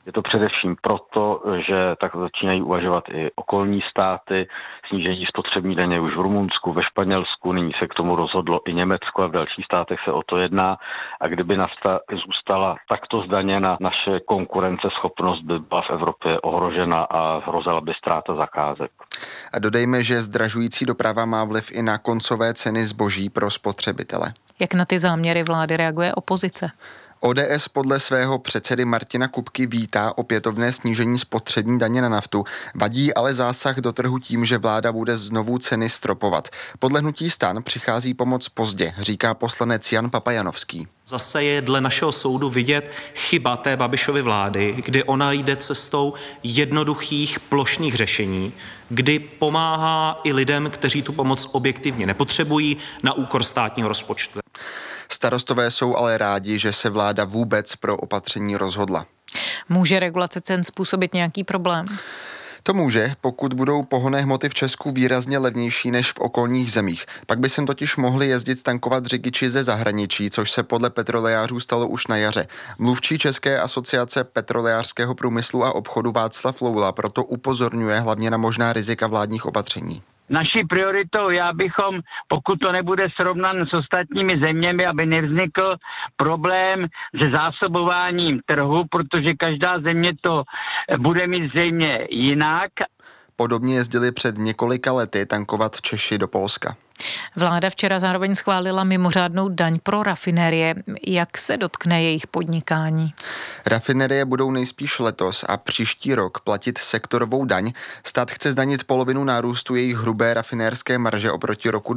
Je to především proto, že tak začínají uvažovat i okolní státy, snížení spotřební daně už v Rumunsku, ve Španělsku, nyní se k tomu rozhodlo i Německo a v dalších státech se o to jedná. A kdyby nafta zůstala takto zdaněna, naše konkurenceschopnost by byla v Evropě ohrožena a hrozila by ztráta zakázek. A dodejme, že zdražující doprava má vliv i na koncové ceny zboží pro spotřebitele. Jak na ty záměry vlády reaguje opozice? ODS podle svého předsedy Martina Kupky vítá opětovné snížení spotřební daně na naftu. Vadí ale zásah do trhu tím, že vláda bude znovu ceny stropovat. Podle hnutí STAN přichází pomoc pozdě, říká poslanec Jan Papajanovský. Zase je dle našeho soudu vidět chyba té Babišovy vlády, kdy ona jde cestou jednoduchých plošných řešení, kdy pomáhá i lidem, kteří tu pomoc objektivně nepotřebují, na úkor státního rozpočtu. Starostové jsou ale rádi, že se vláda vůbec pro opatření rozhodla. Může regulace cen způsobit nějaký problém? To může, pokud budou pohonné hmoty v Česku výrazně levnější než v okolních zemích. Pak by sem totiž mohli jezdit tankovat řidiči ze zahraničí, což se podle petrolejářů stalo už na jaře. Mluvčí České asociace petrolejářského průmyslu a obchodu Václav Loula proto upozorňuje hlavně na možná rizika vládních opatření. Naší prioritou je, abychom, pokud to nebude srovnan s ostatními zeměmi, aby nevznikl problém se zásobováním trhu, protože každá země to bude mít zřejmě jinak. Podobně jezdili před několika lety tankovat Češi do Polska. Vláda včera zároveň schválila mimořádnou daň pro rafinérie. Jak se dotkne jejich podnikání? Rafinérie budou nejspíš letos a příští rok platit sektorovou daň. Stát chce zdanit polovinu nárůstu jejich hrubé rafinérské marže oproti roku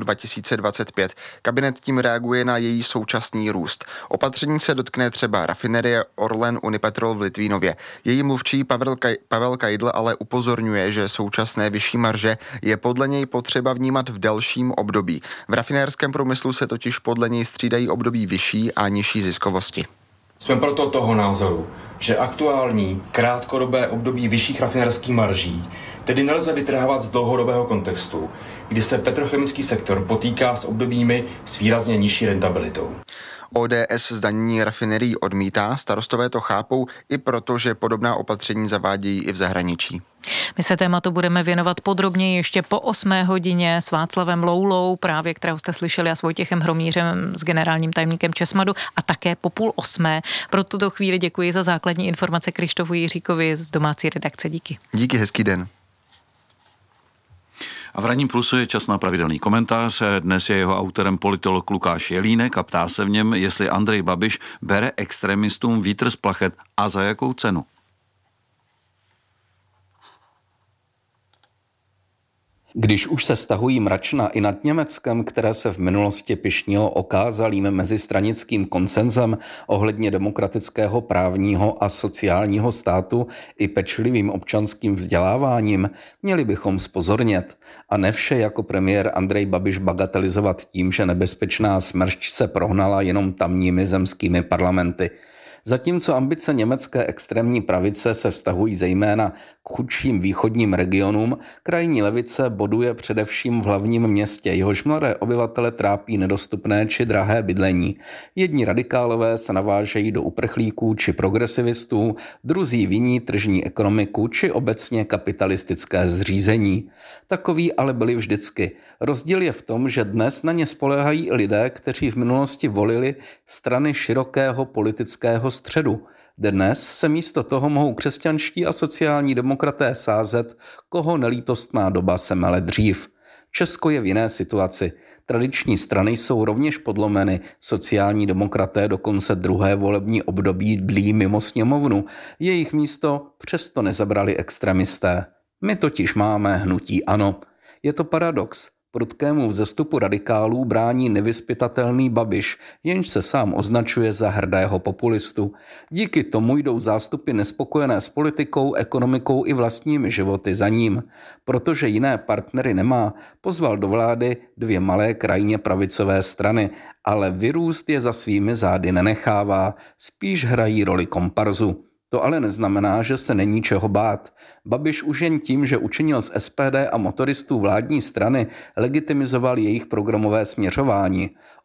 2025. Kabinet tím reaguje na její současný růst. Opatření se dotkne třeba rafinérie Orlen Unipetrol v Litvínově. Její mluvčí Pavel Kajdl ale upozorňuje, že současné vyšší marže je podle něj potřeba vnímat v delším období. V rafinérském průmyslu se totiž podle něj střídají období vyšší a nižší ziskovosti. Jsme proto toho názoru, že aktuální krátkodobé období vyšších rafinérských marží tedy nelze vytrhávat z dlouhodobého kontextu, kdy se petrochemický sektor potýká s obdobími s výrazně nižší rentabilitou. ODS zdanění rafinerií odmítá, starostové to chápou i proto, že podobná opatření zavádějí i v zahraničí. My se tématu budeme věnovat podrobněji ještě po 8 hodině s Václavem Loulou, právě kterého jste slyšeli, a s Vojtěchem Hromířem, s generálním tajemníkem Česmadu, a také po 7:30. Pro tuto chvíli děkuji za základní informace Krištofu Jiříkovi z domácí redakce. Díky. Díky, hezký den. A v Ranním plusu je čas na pravidelný komentář. Dnes je jeho autorem politolog Lukáš Jelínek a ptá se v něm, jestli Andrej Babiš bere extremistům vítr z plachet a za jakou cenu. Když už se stahují mračna i nad Německem, které se v minulosti pyšnilo okázalým mezistranickým konsenzem ohledně demokratického, právního a sociálního státu i pečlivým občanským vzděláváním, měli bychom zpozornět a ne vše jako premiér Andrej Babiš bagatelizovat tím, že nebezpečná smršť se prohnala jenom tamními zemskými parlamenty. Zatímco ambice německé extrémní pravice se vztahují zejména k chudším východním regionům, krajní levice boduje především v hlavním městě, jehož mladé obyvatele trápí nedostupné či drahé bydlení. Jedni radikálové se navážejí do uprchlíků či progresivistů, druzí viní tržní ekonomiku či obecně kapitalistické zřízení. Takoví ale byli vždycky. Rozdíl je v tom, že dnes na ně spoléhají lidé, kteří v minulosti volili strany širokého politického středu. Dnes se místo toho mohou křesťanští a sociální demokraté sázet, koho nelítostná doba se mele dřív. Česko je v jiné situaci. Tradiční strany jsou rovněž podlomeny, sociální demokraté dokonce druhé volební období dlí mimo sněmovnu. Jejich místo přesto nezabrali extremisté. My totiž máme hnutí ANO. Je to paradox. Prudkému vzestupu radikálů brání nevyzpytatelný Babiš, jenž se sám označuje za hrdého populistu. Díky tomu jdou zástupy nespokojené s politikou, ekonomikou i vlastními životy za ním. Protože jiné partnery nemá, pozval do vlády 2 malé krajně pravicové strany, ale vyrůst je za svými zády nenechává, spíš hrají roli komparzu. To ale neznamená, že se není čeho bát. Babiš už jen tím, že učinil z SPD a motoristů vládní strany, legitimizoval jejich programové směřování.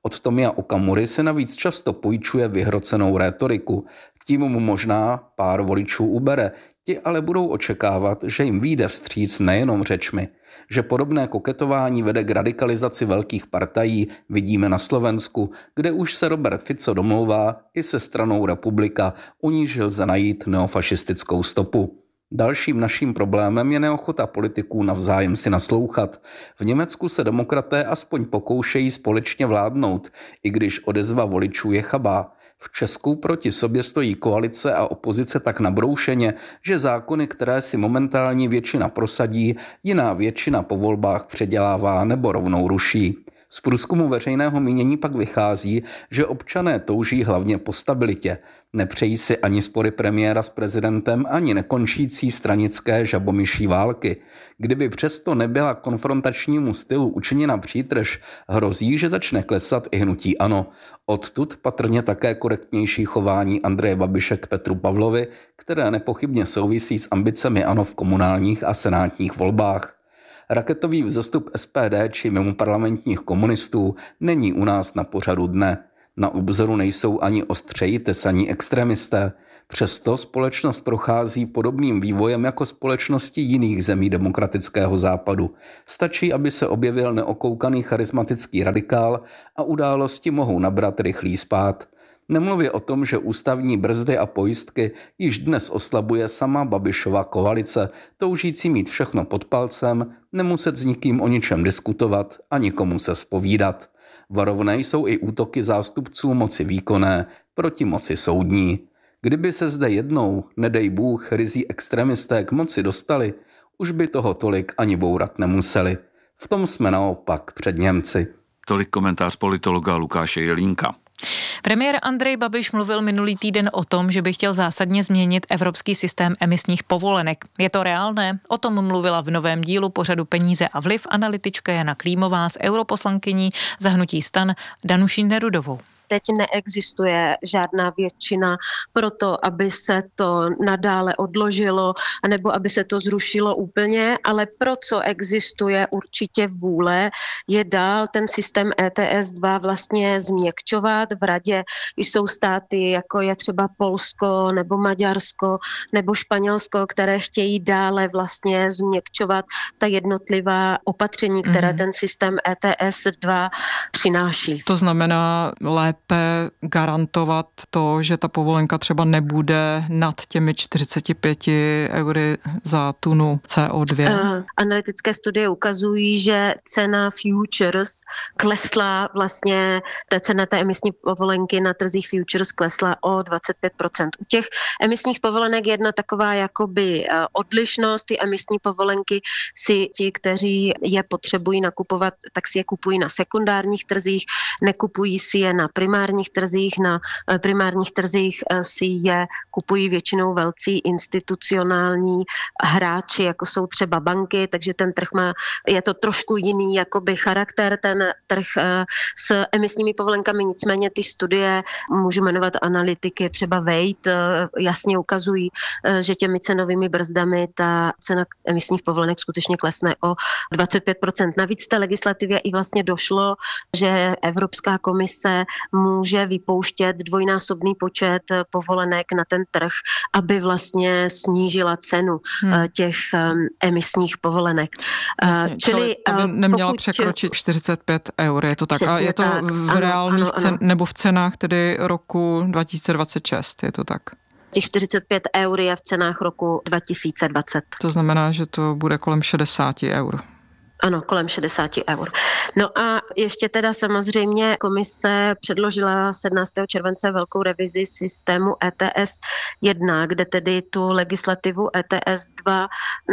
Od Tomia Okamury se navíc často půjčuje vyhrocenou rétoriku. Tím mu možná pár voličů ubere, ti ale budou očekávat, že jim vyjde vstříc nejenom řečmi. Že podobné koketování vede k radikalizaci velkých partají, vidíme na Slovensku, kde už se Robert Fico domlouvá i se stranou Republika, u níž lze najít neofašistickou stopu. Dalším naším problémem je neochota politiků navzájem si naslouchat. V Německu se demokraté aspoň pokoušejí společně vládnout, i když odezva voličů je chabá. V Česku proti sobě stojí koalice a opozice tak nabroušeně, že zákony, které si momentální většina prosadí, jiná většina po volbách předělává nebo rovnou ruší. Z průzkumu veřejného mínění pak vychází, že občané touží hlavně po stabilitě. Nepřejí si ani spory premiéra s prezidentem, ani nekončící stranické žabomyší války. Kdyby přesto nebyla konfrontačnímu stylu učiněna přítrž, hrozí, že začne klesat i hnutí ANO. Odtud patrně také korektnější chování Andreje Babiše k Petru Pavlovi, které nepochybně souvisí s ambicemi ANO v komunálních a senátních volbách. Raketový vzestup SPD či mimoparlamentních komunistů není u nás na pořadu dne. Na obzoru nejsou ani ostřeji tesaní extremisté. Přesto společnost prochází podobným vývojem jako společnosti jiných zemí demokratického západu. Stačí, aby se objevil neokoukaný charismatický radikál a události mohou nabrat rychlý spád. Nemluvě o tom, že ústavní brzdy a pojistky již dnes oslabuje sama Babišova koalice, toužící mít všechno pod palcem, nemuset s nikým o ničem diskutovat a nikomu se zpovídat. Varovné jsou i útoky zástupců moci výkonné proti moci soudní. Kdyby se zde jednou, nedej Bůh, ryzí extremisté k moci dostali, už by toho tolik ani bourat nemuseli. V tom jsme naopak před Němci. Tolik komentář politologa Lukáše Jelínka. Premiér Andrej Babiš mluvil minulý týden o tom, že by chtěl zásadně změnit evropský systém emisních povolenek. Je to reálné? O tom mluvila v novém dílu pořadu Peníze a vliv analytička Jana Klímová s europoslankyní za hnutí STAN Danuší Nerudovou. Teď neexistuje žádná většina pro to, aby se to nadále odložilo, nebo aby se to zrušilo úplně, ale pro co existuje určitě vůle, je dál ten systém ETS 2 vlastně změkčovat. V radě jsou státy, jako je třeba Polsko, nebo Maďarsko, nebo Španělsko, které chtějí dále vlastně změkčovat ta jednotlivá opatření, které ten systém ETS 2 přináší. To znamená lépe garantovat to, že ta povolenka třeba nebude nad těmi 45 eury za tunu CO2? Analytické studie ukazují, že cena futures klesla vlastně, ta cena té emisní povolenky na trzích futures klesla o 25%. U těch emisních povolenek jedna taková jakoby odlišnost, ty emisní povolenky si ti, kteří je potřebují nakupovat, tak si je kupují na sekundárních trzích, nekupují si je na primárních trzích. Na primárních trzích si je kupují většinou velcí institucionální hráči, jako jsou třeba banky, takže ten trh je to trošku jiný jakoby charakter, ten trh s emisními povolenkami, nicméně ty studie, můžu jmenovat analytiky, třeba Wade, jasně ukazují, že těmi cenovými brzdami ta cena emisních povolenek skutečně klesne o 25%. Navíc v té legislativě i vlastně došlo, že Evropská komise může vypouštět dvojnásobný počet povolenek na ten trh, aby vlastně snížila cenu těch emisních povolenek. Jasně, čili aby neměla překročit 45 eur, je to tak? A je to tak, v reálných nebo v cenách tedy roku 2026, je to tak? Těch 45 eur je v cenách roku 2020. To znamená, že to bude kolem 60 eur. Ano, kolem 60 eur. No a ještě teda samozřejmě komise předložila 17. července velkou revizi systému ETS 1, kde tedy tu legislativu ETS 2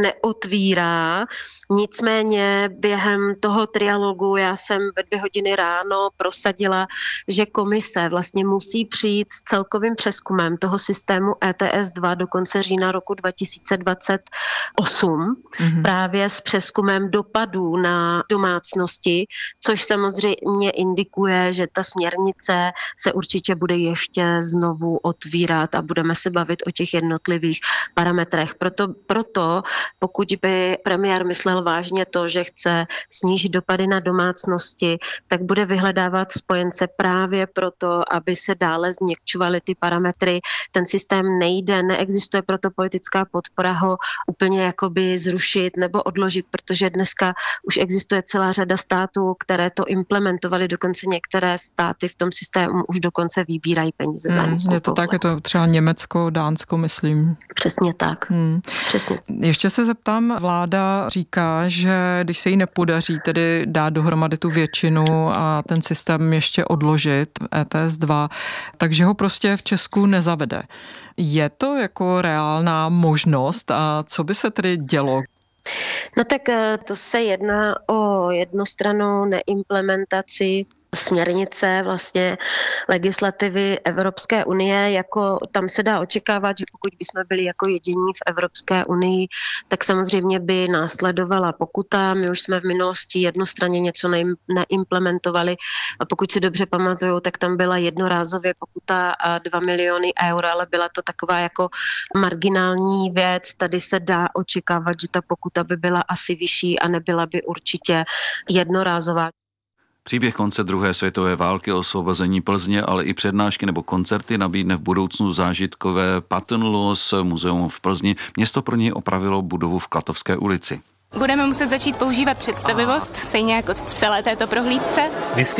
neotvírá. Nicméně během toho trialogu já jsem ve 2 hodiny ráno prosadila, že komise vlastně musí přijít s celkovým přezkumem toho systému ETS 2 do konce října roku 2028, právě s přezkumem dopadů dopadů na domácnosti, což samozřejmě indikuje, že ta směrnice se určitě bude ještě znovu otvírat a budeme se bavit o těch jednotlivých parametrech. Proto pokud by premiér myslel vážně to, že chce snížit dopady na domácnosti, tak bude vyhledávat spojence právě proto, aby se dále změkčovaly ty parametry. Ten systém nejde, neexistuje proto politická podpora ho úplně jakoby zrušit nebo odložit, protože dneska už existuje celá řada států, které to implementovaly, dokonce některé státy v tom systému už dokonce vybírají peníze za emisní Je to tak, je to třeba Německo, Dánsko, myslím. Přesně tak. Přesně. Ještě se zeptám, vláda říká, že když se jí nepodaří tedy dát dohromady tu většinu a ten systém ještě odložit, ETS 2, takže ho prostě v Česku nezavede. Je to jako reálná možnost a co by se tedy dělo? No tak to se jedná o jednostrannou neimplementaci směrnice vlastně legislativy Evropské unie, jako tam se dá očekávat, že pokud bychom byli jako jediní v Evropské unii, tak samozřejmě by následovala pokuta. My už jsme v minulosti jednostranně něco neimplementovali a pokud si dobře pamatuju, tak tam byla jednorázově pokuta a 2 miliony eur, ale byla to taková jako marginální věc. Tady se dá očekávat, že ta pokuta by byla asi vyšší a nebyla by určitě jednorázová. Příběh konce druhé světové války, osvobození Plzně, ale i přednášky nebo koncerty nabídne v budoucnu zážitkové Patenlos muzeum v Plzni. Město pro něj opravilo budovu v Klatovské ulici. Budeme muset začít používat představivost, stejně jako v celé této prohlídce.